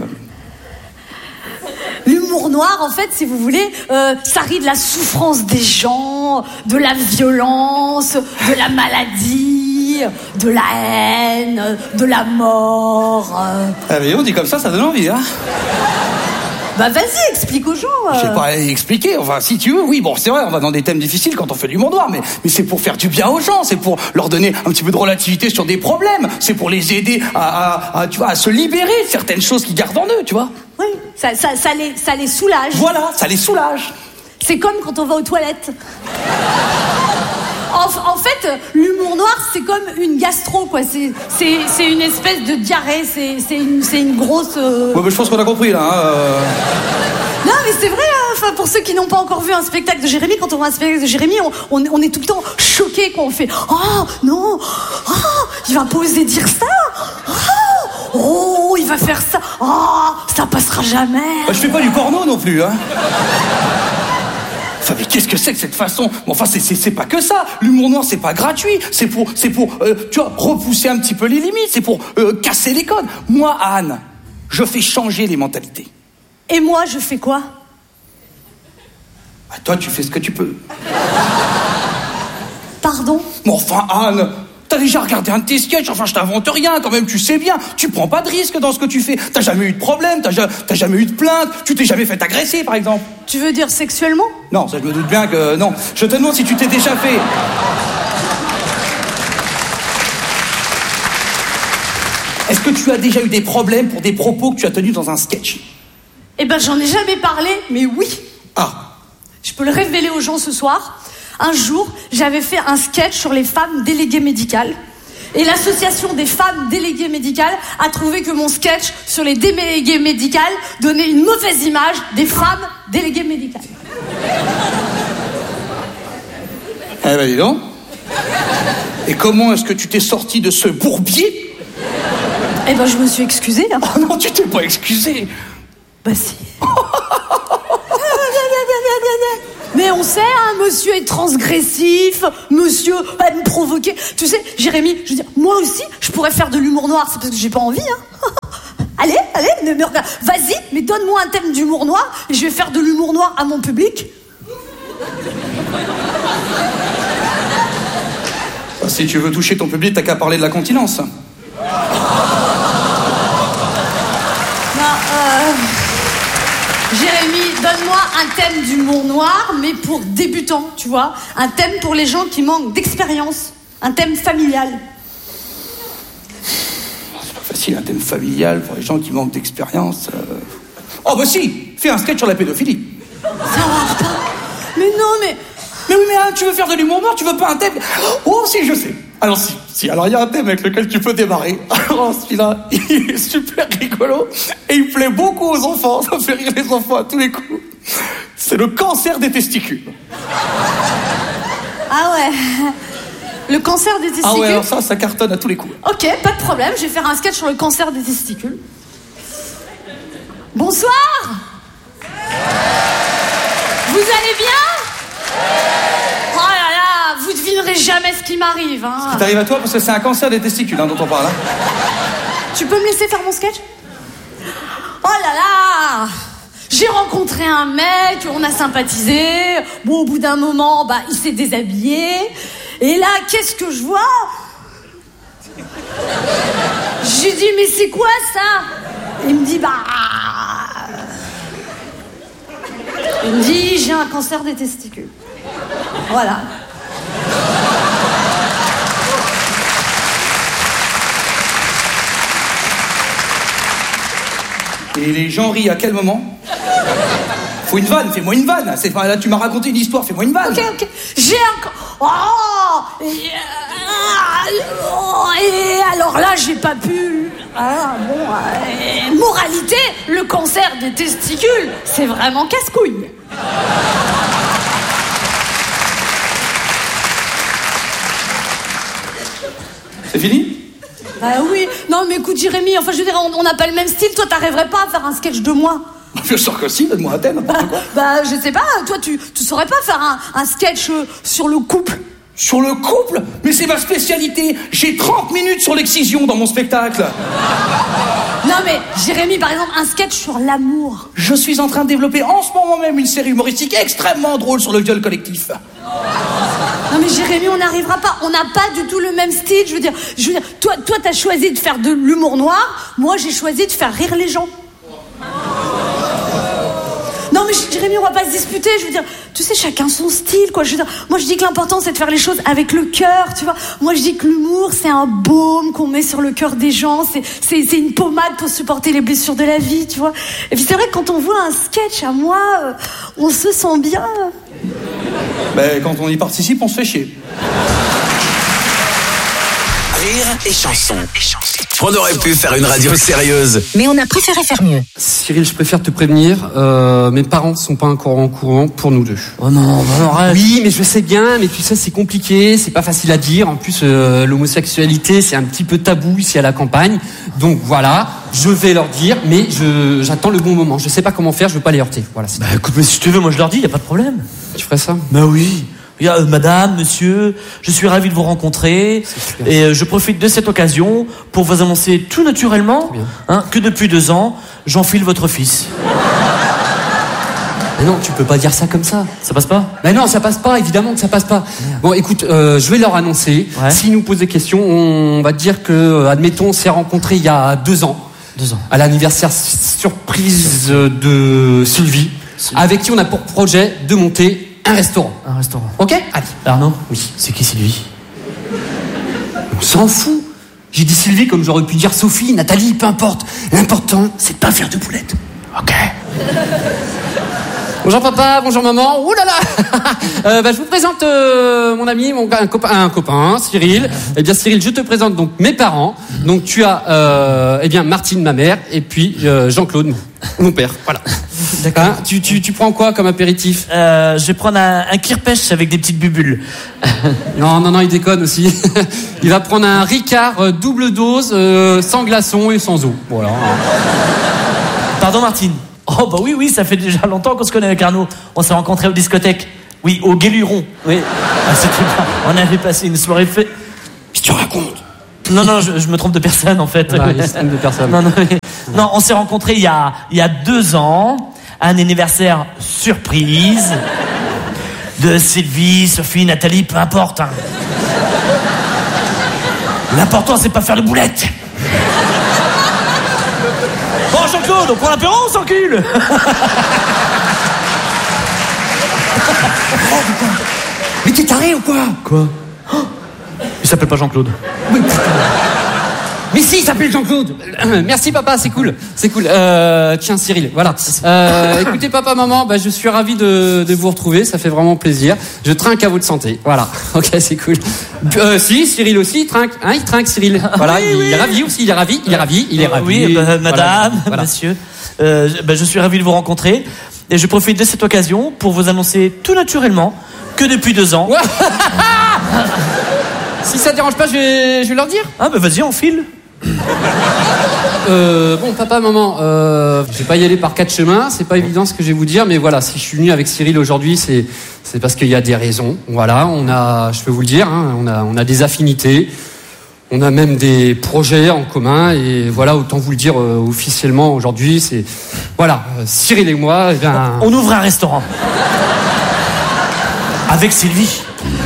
L'humour noir, en fait, si vous voulez, euh, ça rit de la souffrance des gens, de la violence, de la maladie, de la haine, de la mort. euh.
Ah, mais on dit comme ça, ça donne envie, hein.
Bah vas-y, explique aux gens. euh.
Je sais pas expliquer, enfin si tu veux, oui, bon c'est vrai, on va dans des thèmes difficiles quand on fait de l'humour noir, mais, mais c'est pour faire du bien aux gens, c'est pour leur donner un petit peu de relativité sur des problèmes, c'est pour les aider à, à, à, tu vois, à se libérer de certaines choses qu'ils gardent en eux, tu vois.
Oui, ça, ça, ça, les, ça les soulage.
Voilà, ça les soulage.
C'est comme quand on va aux toilettes. En, en fait, l'humour noir, c'est comme une gastro, quoi. C'est, c'est, c'est une espèce de diarrhée, c'est, c'est, une, c'est une grosse... euh,
Ouais, bah, je pense qu'on a compris là. Hein, euh...
Non, mais c'est vrai, hein. Enfin, pour ceux qui n'ont pas encore vu un spectacle de Jérémy, quand on voit un spectacle de Jérémy, on, on, on est tout le temps choqués, quoi. On fait « Oh, non, oh, il va pas oser dire ça, oh, oh, il va faire ça, oh, ça passera jamais.
Bah, je fais pas du porno non plus, hein. Enfin, mais qu'est-ce que c'est que cette façon? Bon, enfin, c'est, c'est, c'est pas que ça. L'humour noir, c'est pas gratuit. C'est pour, c'est pour, euh, tu vois, repousser un petit peu les limites. C'est pour euh, casser les codes. Moi, Anne, je fais changer les mentalités.
Et moi, je fais quoi?
Bah, toi, tu fais ce que tu peux.
Pardon?
Mais enfin, Anne, t'as déjà regardé un de tes sketchs. Enfin, je t'invente rien, quand même, tu sais bien. Tu prends pas de risque dans ce que tu fais. T'as jamais eu de problème, t'as, ja- t'as jamais eu de plainte. Tu t'es jamais fait agresser, par exemple.
Tu veux dire sexuellement?
Non, ça, je me doute bien que non. Je te demande si tu t'es déjà fait. Est-ce que tu as déjà eu des problèmes pour des propos que tu as tenus dans un sketch?
Eh ben, j'en ai jamais parlé, mais oui.
Ah.
Je peux le révéler aux gens ce soir. Un jour, j'avais fait un sketch sur les femmes déléguées médicales. Et l'association des femmes déléguées médicales a trouvé que mon sketch sur les déléguées médicales donnait une mauvaise image des femmes déléguées médicales.
Eh ben dis donc. Et comment est-ce que tu t'es sorti de ce bourbier?
Eh ben, je me suis excusée. Hein.
Oh non, tu t'es pas excusé.
Bah si. Mais on sait, hein, monsieur est transgressif, monsieur aime provoquer. Tu sais, Jérémy, je veux dire, moi aussi, je pourrais faire de l'humour noir, c'est parce que j'ai pas envie, hein. Allez, allez, ne me regarde. Vas-y, mais donne-moi un thème d'humour noir et je vais faire de l'humour noir à mon public.
Si tu veux toucher ton public, t'as qu'à parler de la continence.
Non, euh... Jérémy, donne-moi un thème d'humour noir, mais pour débutants, tu vois. Un thème pour les gens qui manquent d'expérience. Un thème familial.
C'est pas facile, un thème familial pour les gens qui manquent d'expérience. Euh... Oh bah si, fais un sketch sur la pédophilie.
Ça va pas. Mais non, mais...
Mais oui, mais hein, tu veux faire de l'humour noir, tu veux pas un thème... Oh si, je sais. Alors si, si, alors il y a un thème avec lequel tu peux démarrer. Alors celui-là, il est super rigolo et il plaît beaucoup aux enfants. Ça fait rire les enfants à tous les coups. C'est le cancer des testicules.
Ah ouais. Le cancer des testicules.
Ah ouais, alors ça, ça cartonne à tous les coups.
Ok, pas de problème, je vais faire un sketch sur le cancer des testicules. Bonsoir. Vous allez bien? Oh là là, vous devinerez jamais ce qui m'arrive, hein.
Ce qui t'arrive à toi, parce que c'est un cancer des testicules, hein, dont on parle, hein.
Tu peux me laisser faire mon sketch? Oh là là, j'ai rencontré un mec, on a sympathisé. Bon, au bout d'un moment, bah, il s'est déshabillé. Et là, qu'est-ce que je vois? J'ai dit, mais c'est quoi ça? Il me dit, bah... Il me dit, j'ai un cancer des testicules. Voilà.
Et les gens rient à quel moment? Faut une vanne, fais-moi une vanne. C'est pas là, tu m'as raconté une histoire, fais-moi une vanne.
Ok, ok. J'ai un... Oh et, euh, et alors là, j'ai pas pu... Ah, bon... Euh, moralité, le cancer des testicules, c'est vraiment casse-couille.
C'est fini?
Bah oui. Non, mais écoute, Jérémy, enfin, je veux dire, on n'a pas le même style. Toi, t'arriverais pas à faire un sketch de moi.
Bien sûr que si, donne-moi un thème.
Bah, bah, je sais pas, toi, tu, tu saurais pas faire un, un sketch euh, sur le couple?
Sur le couple? Mais c'est ma spécialité. J'ai trente minutes sur l'excision dans mon spectacle.
Non, mais, Jérémy, par exemple, un sketch sur l'amour.
Je suis en train de développer en ce moment même une série humoristique extrêmement drôle sur le viol collectif.
Non mais Jérémy, on n'arrivera pas, on n'a pas du tout le même style, je veux dire, je veux dire, toi, toi t'as choisi de faire de l'humour noir, moi j'ai choisi de faire rire les gens. Non mais Jérémy, on va pas se disputer, je veux dire, tu sais, chacun son style, quoi, je veux dire, moi je dis que l'important c'est de faire les choses avec le cœur, tu vois, moi je dis que l'humour c'est un baume qu'on met sur le cœur des gens, c'est, c'est, c'est une pommade pour supporter les blessures de la vie, tu vois, et puis c'est vrai que quand on voit un sketch à moi, euh, on se sent bien.
Ben, quand on y participe, on se fait chier.
Rire et chanson. On aurait pu faire une radio sérieuse.
Mais on a préféré faire mieux.
Cyril, je préfère te prévenir, euh, mes parents ne sont pas encore en courant pour nous deux.
Oh non, non, arrête.
Oui, mais je sais bien, mais tu sais, c'est compliqué, c'est pas facile à dire. En plus, euh, l'homosexualité, c'est un petit peu tabou ici à la campagne. Donc voilà, je vais leur dire, mais je, j'attends le bon moment. Je sais pas comment faire, je veux pas les heurter. Voilà.
Bah écoute, mais si tu veux, moi je leur dis, y a pas de problème.
Tu ferais ça?
Bah oui. Euh, madame, monsieur, je suis ravi de vous rencontrer et euh, je profite de cette occasion pour vous annoncer tout naturellement hein, que depuis deux ans, j'enfile votre fils.
Mais non, tu peux pas dire ça comme ça.
Ça passe pas?
Mais non, ça passe pas, évidemment que ça passe pas. Merde. Bon, écoute, euh, je vais leur annoncer. Ouais. S'ils nous posent des questions, on va dire que, admettons, on s'est rencontrés il y a deux ans.
Deux ans.
À l'anniversaire surprise de Sylvie, Sylvie, avec qui on a pour projet de monter un restaurant.
Un restaurant.
Ok? Allez.
Arnaud?
Oui.
C'est qui Sylvie?
On s'en fout. J'ai dit Sylvie comme j'aurais pu dire Sophie, Nathalie, peu importe. L'important, c'est de pas faire de boulettes. Ok? Bonjour papa, bonjour maman. Ouh là là. euh, bah, je vous présente euh, mon ami, mon un copain, un copain, Cyril. Eh bien Cyril, je te présente donc mes parents. Donc tu as euh, eh bien Martine, ma mère, et puis euh, Jean-Claude, mon père. Voilà. D'accord. Hein, tu, tu, tu prends quoi comme apéritif?
euh, Je vais prendre un, un kirpèche avec des petites bubules.
Non, non, non, il déconne aussi. Il va prendre un Ricard euh, double dose, euh, sans glaçons et sans eau. Voilà.
Pardon Martine? Oh bah oui, oui, ça fait déjà longtemps qu'on se connaît avec Arnaud. On s'est rencontrés aux discothèques.
Oui, au Guéluron. Oui. Ah, c'était bien. On avait passé une soirée fait. Qu'est-ce que tu racontes? Non, non, je, je me trompe de personne en fait.
Voilà, il se trompe de personne.
Non, non, mais- non, on s'est rencontrés il y a, il y a deux ans, à un anniversaire surprise de Sylvie, Sophie, Nathalie, peu importe. Hein. L'important, c'est pas faire de boulettes. Bon, Jean-Claude, on prend l'apéro, on s'encule.
Mais t'es taré ou quoi?
Quoi? Il s'appelle pas Jean-Claude.
Mais si, il s'appelle Jean-Claude. Euh, Merci papa, c'est cool, c'est cool. Euh, tiens Cyril, voilà. Euh, écoutez papa, maman, bah, je suis ravi de, de vous retrouver, ça fait vraiment plaisir. Je trinque à votre santé, voilà. Ok, c'est cool. Euh, si, Cyril aussi, il trinque, hein, il trinque Cyril. Voilà,
Oui,
il,
oui.
est ravi aussi, il est ravi, il est ravi, il est
Euh,
ravi.
Oui, bah,
Voilà,
madame,
voilà.
monsieur, euh, je- bah, je suis ravi de vous rencontrer et je profite de cette occasion pour vous annoncer tout naturellement que depuis deux ans.
Si ça te dérange pas, je vais, je vais leur dire.
Ah bah vas-y, on file.
Euh, bon, papa, maman, euh, je vais pas y aller par quatre chemins, c'est pas évident ce que je vais vous dire, mais voilà, si je suis venu avec Cyril aujourd'hui, c'est c'est parce qu'il y a des raisons. Voilà, on a, je peux vous le dire, hein, on a on a des affinités, on a même des projets en commun, et voilà, autant vous le dire euh, officiellement aujourd'hui, c'est voilà, euh, Cyril et moi, eh bien,
On ouvre un restaurant. Avec Sylvie.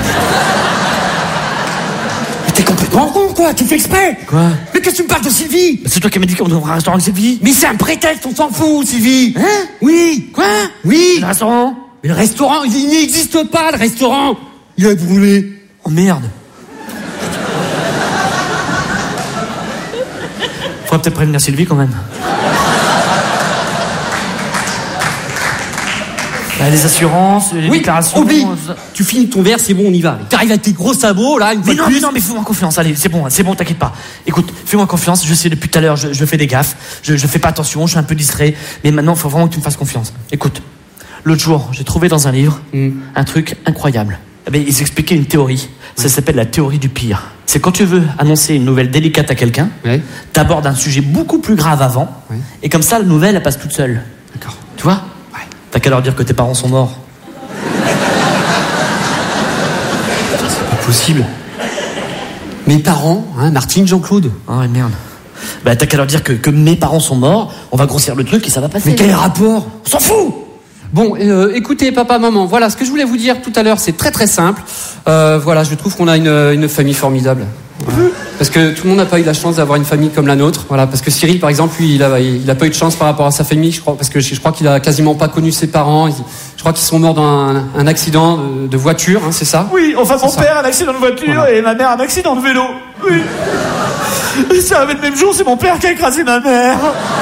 t'es complètement con, quoi, tu fais exprès.
Quoi?
Mais qu'est-ce que tu me parles de Sylvie?
C'est toi qui m'as dit qu'on ouvre un restaurant avec Sylvie.
Mais c'est un prétexte, on s'en fout, Sylvie. Hein? Oui. Quoi? Oui.
Le restaurant?
Mais le restaurant, il il n'existe pas, le restaurant. Il a brûlé.
Oh merde. Faudra peut-être prévenir Sylvie quand même. Bah, les assurances, les
Oui,
déclarations.
oublie.
euh,
Tu finis ton verre, c'est bon, on y va. T'arrives avec tes gros sabots, là, une fois
Mais
de
non,
plus.
mais non, mais fais-moi confiance, allez, c'est bon, c'est bon, t'inquiète pas. Écoute, fais-moi confiance, je sais depuis tout à l'heure, je, je fais des gaffes, je, je fais pas attention, je suis un peu distrait, mais maintenant, il faut vraiment que tu me fasses confiance. Écoute, l'autre jour, j'ai trouvé dans un livre un truc incroyable. Eh ben, ils expliquaient une théorie, ça s'appelle la théorie du pire. C'est quand tu veux annoncer une nouvelle délicate à quelqu'un, t'abordes un sujet beaucoup plus grave avant, et comme ça, la nouvelle, elle passe toute seule.
D'accord.
Tu vois? T'as qu'à leur dire que tes parents sont morts.
Possible. Mes parents, hein, Martine, Jean-Claude.
Ah ouais, merde. Bah t'as qu'à leur dire que, que mes parents sont morts, on va grossir le truc et ça va passer.
Mais quel rapport?
On s'en fout.
Bon, euh, écoutez, papa, maman, voilà, ce que je voulais vous dire tout à l'heure, c'est très très simple. Euh, voilà, je trouve qu'on a une, une famille formidable. Voilà. Parce que tout le monde n'a pas eu la chance d'avoir une famille comme la nôtre. Voilà, parce que Cyril, par exemple, lui, il a, il a pas eu de chance par rapport à sa famille, je crois, parce que je, je crois qu'il a quasiment pas connu ses parents. Il- je crois qu'ils sont morts dans un, un accident de, de voiture, hein, c'est ça?
Oui, enfin, mon
C'est ça.
père a un accident de voiture
Voilà.
et ma mère un accident de vélo. Oui. Et ça avait le même jour, c'est mon père qui a écrasé ma mère.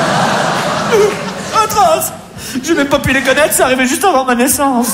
Atroce. J'ai même pas pu les connaître, ça arrivait juste avant ma naissance.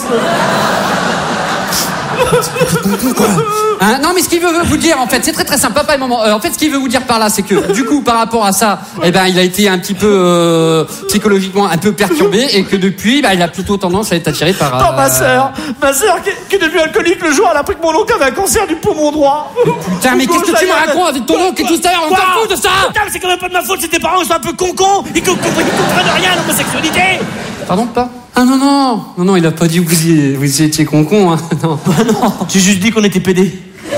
Hein, non, mais ce qu'il veut vous dire, en fait, c'est très très simple, papa et maman. Euh, en fait, ce qu'il veut vous dire par là, c'est que, du coup, par rapport à ça, eh ben, il a été un petit peu euh, psychologiquement un peu perturbé, et que depuis, bah, il a plutôt tendance à être attiré par.
Non, ma
euh,
sœur, ma sœur qui, qui est devenue alcoolique le jour, elle a appris que mon oncle avait un cancer du poumon droit.
Putain, mais qu'est-ce que tu me racontes avec ton oncle et tout ça? On
Quoi
s'en fout de ça!
Putain, mais c'est quand même pas de ma faute si tes parents ils sont un peu con-con. Ils, com- ils comprennent rien à l'homosexualité.
Pardon, pas? Ah non, non, non, non, il a pas dit que vous y, vous y étiez con-con, hein. Non.
non, j'ai juste dit qu'on était pédés.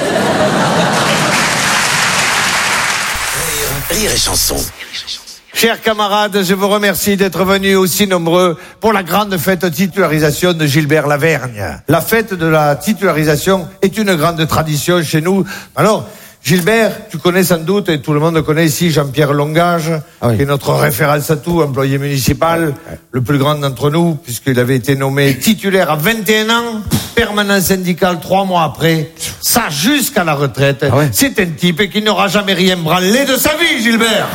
Rire et chanson.
Chers camarades, je vous remercie d'être venus aussi nombreux pour la grande fête titularisation de Gilbert Lavergne. La fête de la titularisation est une grande tradition chez nous. Alors, Gilbert, tu connais sans doute, et tout le monde connaît ici Jean-Pierre Longage, ah oui. qui est notre référence à tout, employé municipal, le plus grand d'entre nous, puisqu'il avait été nommé titulaire à vingt et un ans, permanent syndical trois mois après, ça jusqu'à la retraite. Ah ouais. C'est un type qui n'aura jamais rien branlé de sa vie, Gilbert.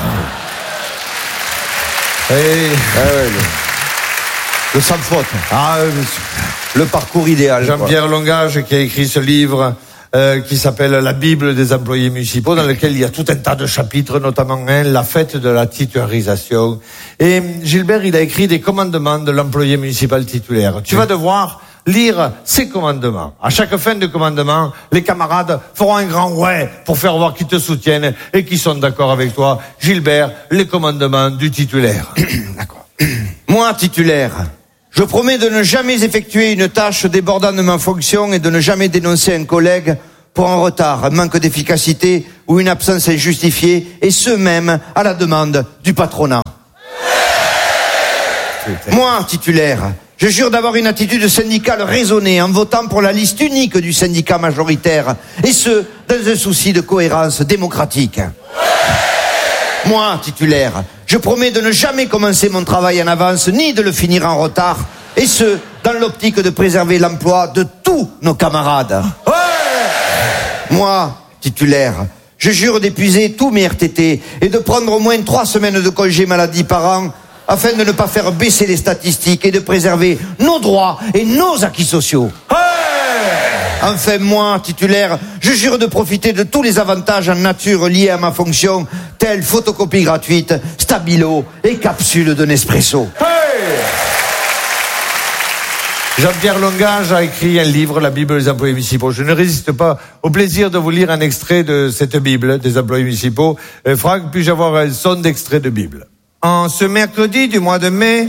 Et, ah ouais, le, le sans faute.
Ah, euh,
le parcours idéal.
Jean-Pierre Longage qui a écrit ce livre euh, qui s'appelle La Bible des employés municipaux, dans lequel il y a tout un tas de chapitres, notamment un, la fête de la titularisation. Et Gilbert, il a écrit des commandements de l'employé municipal titulaire. Tu vas devoir lire ces commandements. À chaque fin de commandement, les camarades feront un grand ouais pour faire voir qu'ils te soutiennent et qu'ils sont d'accord avec toi. Gilbert, les commandements du titulaire.
D'accord. Moi, titulaire, Je promets de ne jamais effectuer une tâche débordant de ma fonction et de ne jamais dénoncer un collègue pour un retard, un manque d'efficacité ou une absence injustifiée, et ce même à la demande du patronat. Moi, titulaire, je jure d'avoir une attitude syndicale raisonnée en votant pour la liste unique du syndicat majoritaire, et ce, dans un souci de cohérence démocratique. Moi, titulaire, je promets de ne jamais commencer mon travail en avance, ni de le finir en retard, et ce, dans l'optique de préserver l'emploi de tous nos camarades. Ouais. Moi, titulaire, je jure d'épuiser tous mes R T T et de prendre au moins trois semaines de congé maladie par an, afin de ne pas faire baisser les statistiques et de préserver nos droits et nos acquis sociaux. Ouais. Enfin, moi, titulaire, je jure de profiter de tous les avantages en nature liés à ma fonction, tels photocopie gratuite, stabilo et capsule de Nespresso. Hey.
Jean-Pierre Longage a écrit un livre, La Bible des employés municipaux. Je ne résiste pas au plaisir de vous lire un extrait de cette Bible des employés municipaux. Euh, Franck, puis-je avoir un son d'extrait de Bible? En ce mercredi du mois de mai,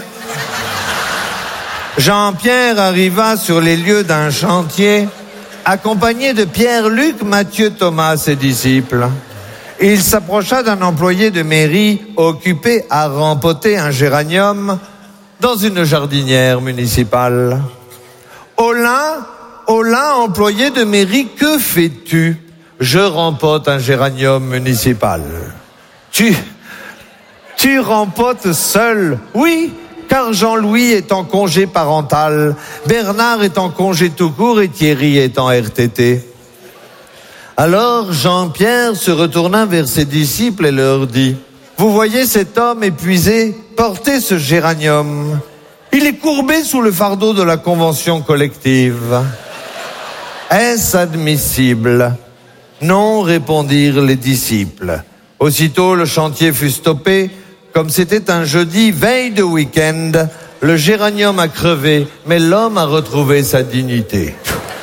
Jean-Pierre arriva sur les lieux d'un chantier, accompagné de Pierre-Luc, Mathieu, Thomas, ses disciples. Il s'approcha d'un employé de mairie occupé à rempoter un géranium dans une jardinière municipale. Hola, hola, employé de mairie, que fais-tu? Je rempote un géranium municipal. Tu, tu rempotes seul? Oui, car Jean-Louis est en congé parental, Bernard est en congé tout court et Thierry est en R T T. Alors Jean-Pierre se retourna vers ses disciples et leur dit: vous voyez cet homme épuisé porter ce géranium? Il est courbé sous le fardeau de la convention collective. Est-ce admissible? Non, répondirent les disciples. Aussitôt le chantier fut stoppé. Comme c'était un jeudi, veille de week-end, le géranium a crevé, mais l'homme a retrouvé sa dignité.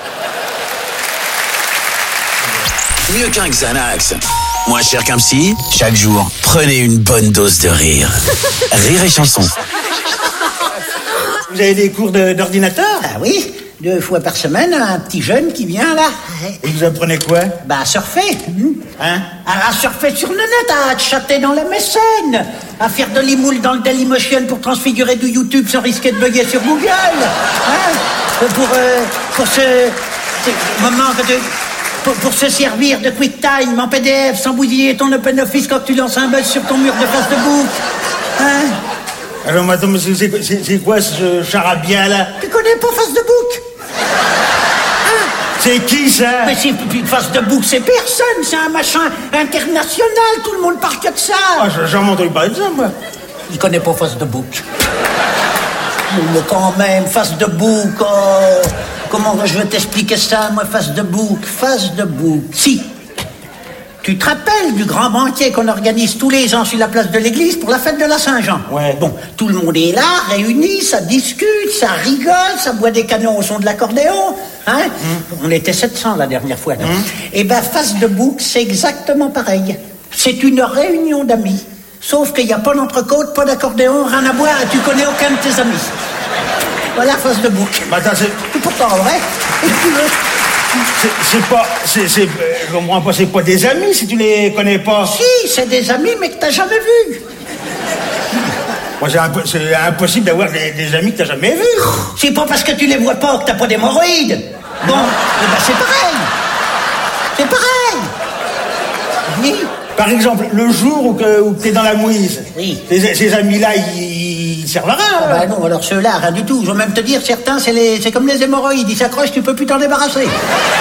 Mieux qu'un Xanax. Moins cher qu'un psy, chaque jour, prenez une bonne dose de rire. Rire et chanson.
Vous avez des cours de, d'ordinateur?
Ah oui, deux fois par semaine, un petit jeune qui vient là.
Et vous apprenez quoi?
Bah à surfer.
Hein?
À, à surfer sur le net, à chatter dans la mécène, à faire de l'imoule dans le Dailymotion pour transfigurer du YouTube sans risquer de bugger sur Google. Hein? Pour, euh, pour ce, ce moment que tu... Pour, pour se servir de QuickTime en P D F sans bousiller ton OpenOffice quand tu lances un buzz sur ton mur de Facebook. Hein?
Alors maintenant, c'est, c'est, c'est, c'est quoi ce charabia là?
Tu connais pas Facebook?
Hein? C'est qui ça?
Mais c'est Facebook, c'est personne, c'est un machin international, tout le monde parle que de ça.
Ah, j'en ai entendu parler de ça, moi.
Il connaît pas Facebook. Mais quand même, Facebook, oh, comment je vais t'expliquer ça, moi, Facebook, Facebook. Si, tu te rappelles du grand banquet qu'on organise tous les ans sur la place de l'église pour la fête de la Saint-Jean?
Ouais.
Bon, tout le monde est là, réuni, ça discute, ça rigole, ça boit des canons au son de l'accordéon, hein? Mmh. On était sept cents la dernière fois. Mmh. Et ben, Facebook, c'est exactement pareil. C'est une réunion d'amis. Sauf qu'il n'y a pas d'entrecôte, pas d'accordéon, rien à boire, et tu connais aucun de tes amis. Voilà, Facebook.
Bah, attends, c'est...
C'est pourtant vrai.
C'est, c'est pas... C'est... c'est je comprends pas, c'est pas des amis si tu les connais pas.
Si, c'est des amis, mais que t'as jamais vus.
Moi, c'est, imp- c'est impossible d'avoir des, des amis que t'as jamais vus.
C'est pas parce que tu les vois pas que t'as pas d'hémorroïdes. Bon, eh ben c'est pareil. C'est pareil. Oui.
Par exemple, le jour où, que, où t'es dans la mouise,
oui.
ces, ces amis-là, ils, ils servent à rien.
Ah bah non, alors ceux-là, rien du tout. Je vais même te dire, certains, c'est, les, c'est comme les hémorroïdes. Ils s'accrochent, tu peux plus t'en débarrasser.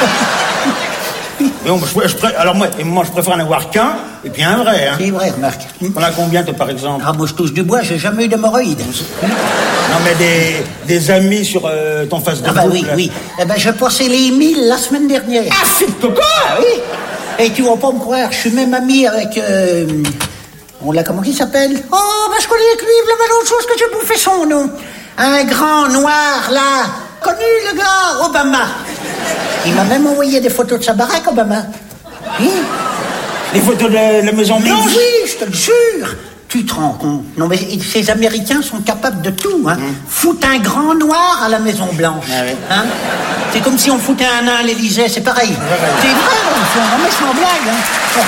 Mais bon, je, je, je, alors moi, moi, je préfère en avoir qu'un, et puis un vrai. Hein.
C'est vrai, remarque.
On a combien, toi, par exemple?
Ah, moi, je touche du bois, j'ai jamais eu d'hémorroïdes.
Non, mais des, des amis sur euh, ton Facebook.
Ah bah oui, là. oui. Eh ben, je passais les mille la semaine dernière.
Ah, c'est de quoi?
Ah oui. Et tu vas pas me croire, je suis même ami avec... Euh, on l'a, comment il s'appelle? Oh, ben je connais avec lui, il y avait l'autre chose que j'ai bouffé son nom. Un grand noir, là. Connu, le gars, Obama. Il m'a même envoyé des photos de sa baraque, Obama. Oui.
Les photos de la Maison Blanche?
Oui, je te le jure. Tu te rends compte? Non, mais ces Américains sont capables de tout, hein. Mmh. Foutre un grand noir à la Maison Blanche. Ah oui. Hein? C'est comme si on foutait un nain à l'Élysée, c'est pareil. Ah oui. C'est vrai, on met sans blague, hein.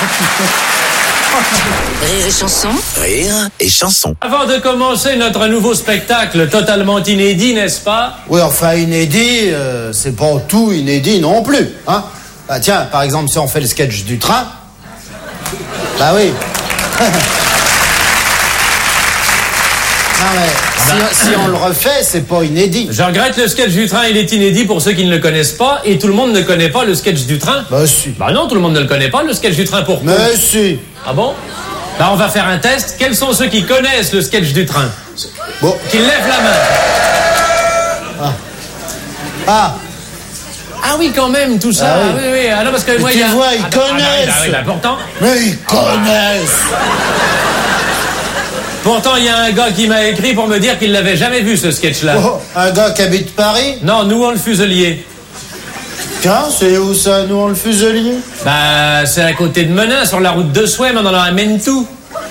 Rire et chanson.
Rire et chanson.
Avant de commencer notre nouveau spectacle totalement inédit, n'est-ce pas?
Oui, enfin inédit, euh, c'est pas tout inédit non plus, hein. Bah tiens, par exemple, si on fait le sketch du train, bah oui. Non mais, si, si on le refait, c'est pas inédit.
Je regrette, le sketch du train, il est inédit pour ceux qui ne le connaissent pas, et tout le monde ne connaît pas le sketch du train.
Bah si.
Bah non, tout le monde ne le connaît pas, le sketch du train, pourquoi?
Mais si.
Ah bon? Bah on va faire un test. Quels sont ceux qui connaissent le sketch du train?
Bon.
Qui lèvent la main.
Ah. Ah.
Ah oui, quand même, tout ça.
Ah oui.
oui, oui. Ah non, parce que
mais
moi,
tu
il y a...
vois, ils
ah, bah,
connaissent.
Ah, bah, oui, bah, pourtant.
Mais ils connaissent.
Pourtant, il y a un gars qui m'a écrit pour me dire qu'il l'avait jamais vu, ce sketch-là.
Oh, un gars qui habite Paris?
Non, nous, on le Fuselier.
Tiens, c'est où ça, nous, on le Fuselier?
Bah, c'est à côté de Menin, sur la route de Souham, on en amène tout.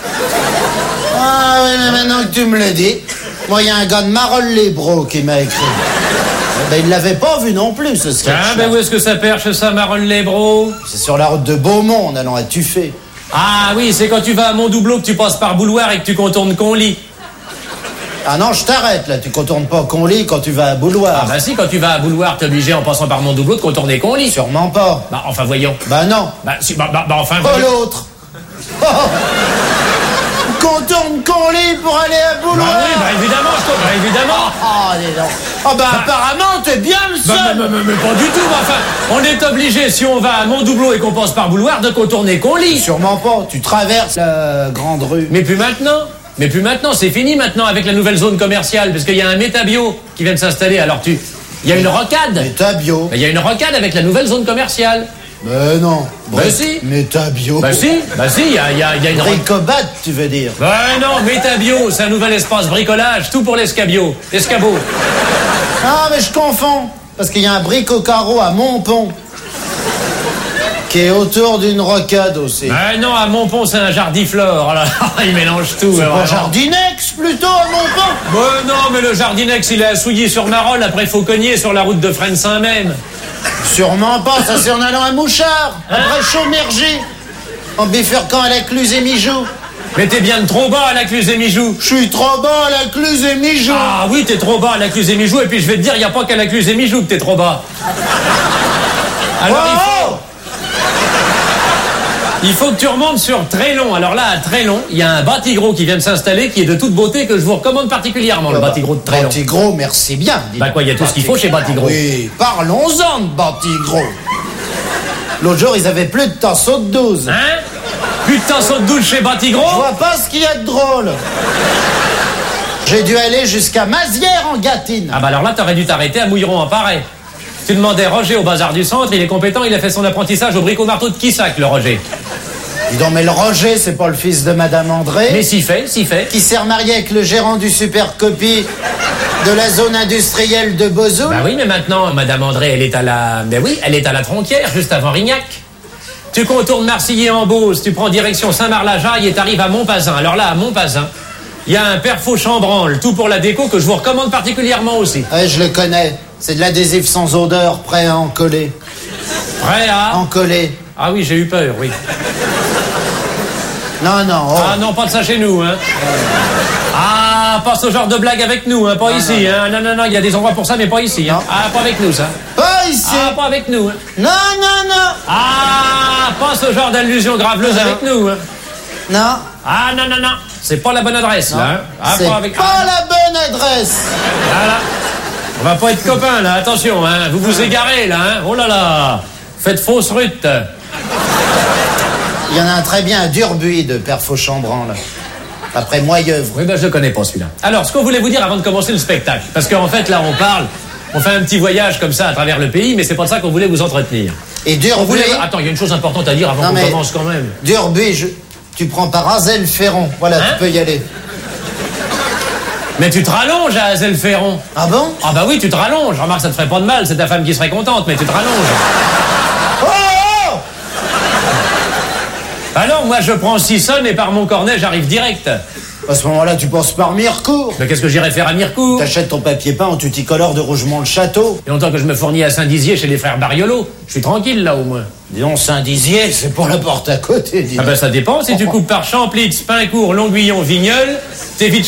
Ah oui, mais maintenant que tu me le dis, moi, il y a un gars de Marolles-les-Bros qui m'a écrit. Ben, il l'avait pas vu non plus, ce sketch.
Ah, ben où est-ce que ça perche, ça, Marolles-les-Bros?
C'est sur la route de Beaumont, en allant à Tuffet.
Ah oui, c'est quand tu vas à Montdoubleau que tu passes par Bouloir et que tu contournes Conly.
Ah non, je t'arrête, là. Tu contournes pas Conly quand tu vas à Bouloir.
Ah bah si, quand tu vas à Bouloir, t'es obligé, en passant par Montdoubleau, de contourner Conly.
Sûrement pas.
Bah, enfin, voyons.
Bah non.
Bah, si, bah, bah, bah enfin,
Pas
voyons.
l'autre. Oh. Contourne Conly pour aller à Bouloir.
Bah oui, bah évidemment, je comprends, bah, évidemment.
Ah, dis donc. Ah bah, bah apparemment, t'es bien le seul.
Bah, mais, mais, mais pas du tout, bah, enfin, on est obligé, si on va à Montdoubleau et qu'on passe par Bouloir, de contourner Conly.
Sûrement pas, tu traverses la grande rue.
Mais plus maintenant. Mais plus maintenant, c'est fini maintenant avec la nouvelle zone commerciale, parce qu'il y a un Métabio qui vient de s'installer, alors tu... Il y a une rocade.
Métabio.
Il y a une rocade avec la nouvelle zone commerciale.
Mais non.
Bah si.
Métabio.
Bah si, bah si, il y a, y a, y a une...
Bricobat, tu veux dire.
Bah non, Métabio, c'est un nouvel espace bricolage, tout pour l'escabio, l'escabeau.
Ah, mais je confonds, parce qu'il y a un brico carreau à Montpont, qui est autour d'une rocade aussi.
Bah non, à Montpont, c'est un jardiflore, là, il mélange tout.
C'est
hein,
pas Jardinex, plutôt, à Montpont.
Bah non, mais le Jardinex, il est à Souilly-sur-Marolles, après Fauconnier, sur la route de Fresnes-Saint-Même.
Sûrement pas, ça c'est en allant à Mouchard, après Chaumergy, en bifurquant à la Cluse et Mijoux.
Mais t'es bien trop bas à la Cluse et Mijoux.
Je suis trop bas à la Cluse et Mijoux.
Ah oui, t'es trop bas à la Cluse et Mijoux, et puis je vais te dire, il n'y a pas qu'à la Cluse et Mijoux que t'es trop bas. Alors
oh
il faut... Il faut que tu remontes sur Trélon. Alors là, à Trélon, il y a un Batigros qui vient de s'installer, qui est de toute beauté, que je vous recommande particulièrement, le Batigros de Trélon.
Batigros, merci bien.
Bah quoi, il y a tout ce qu'il faut chez Batigros.
Oui, parlons-en de Batigros. L'autre jour, ils avaient plus de tasseau de douze.
Hein? Plus de tasseau de douze chez Batigros?
Je vois pas ce qu'il y a de drôle. J'ai dû aller jusqu'à Mazières en Gâtine.
Ah bah alors là, t'aurais dû t'arrêter à Mouilleron en Paris. Tu demandais Roger au bazar du centre, il est compétent, il a fait son apprentissage au bricot-marteau de Quissac, le Roger.
Dis donc, mais le Roger, c'est pas le fils de Madame André?
Mais si fait, si fait.
Qui s'est remarié avec le gérant du Supercopie de la zone industrielle de Bozoul?
Bah oui, mais maintenant, Madame André, elle est à la... Mais oui, elle est à la Tronquière, juste avant Rignac. Tu contournes Marcilly en Beauce, tu prends direction Saint-Marc-la-Jaille et t'arrives à Montpazin. Alors là, à Montpazin, il y a un père Faux-Chambranle, tout pour la déco, que je vous recommande particulièrement aussi.
Ouais, je le connais. C'est de l'adhésif sans odeur, prêt à en coller.
Prêt à...
En coller.
Ah oui, j'ai eu peur, oui.
Non, non. Oh.
Ah non, pas de ça chez nous, hein. Ah, pas ce genre de blague avec nous, hein, pas non, ici, non. hein. Non, non, non, il y a des endroits pour ça, mais pas ici, hein. Ah, pas avec nous, ça.
Pas ici.
Ah, pas avec nous, hein.
Non, non, non.
Ah, pas ce genre d'allusion graveleuse non. avec nous, hein.
Non.
Ah, non, non, non. C'est pas la bonne adresse, non. là, hein. Ah,
c'est pas, avec... pas ah. la bonne adresse.
Voilà. On va pas être copains, là, attention, hein. Vous vous égarez, là, hein. Oh là là. Faites fausse rute.
Il y en a un très bien à Durbuy de Père Fauchambranle. Après Moyeuvre.
Oui, ben je le connais pas celui-là. Alors, ce qu'on voulait vous dire avant de commencer le spectacle, parce qu'en fait, là, on parle, on fait un petit voyage comme ça à travers le pays, mais c'est pas de ça qu'on voulait vous entretenir.
Et Durbuy...
Voulait... Attends, il y a une chose importante à dire avant qu'on commence quand même.
Durbuy, je... tu prends par Azel-Ferron. Voilà, hein? Tu peux y aller.
Mais tu te rallonges à Azel-Ferron.
Ah bon?
Ah bah oui, tu te rallonges. Remarque, ça te ferait pas de mal, c'est ta femme qui serait contente, mais tu te rallonges.
Oh, oh
Alors, moi, je prends Sissonne et par Montcornet, j'arrive direct.
À ce moment-là, tu penses par Mirecourt.
Mais qu'est-ce que j'irais faire à Mirecourt?
T'achètes ton papier peint en tuticolore de Rougemont-le-Château.
Et longtemps que je me fournis à Saint-Dizier chez les frères Bariolo. Je suis tranquille, là, au moins.
Disons, Saint-Dizier, c'est pour la porte à côté, dis
Ah ben, ça dépend. Si tu coupes par Champlitz, Pincourt, Longuillon, Vigneul, t'es vite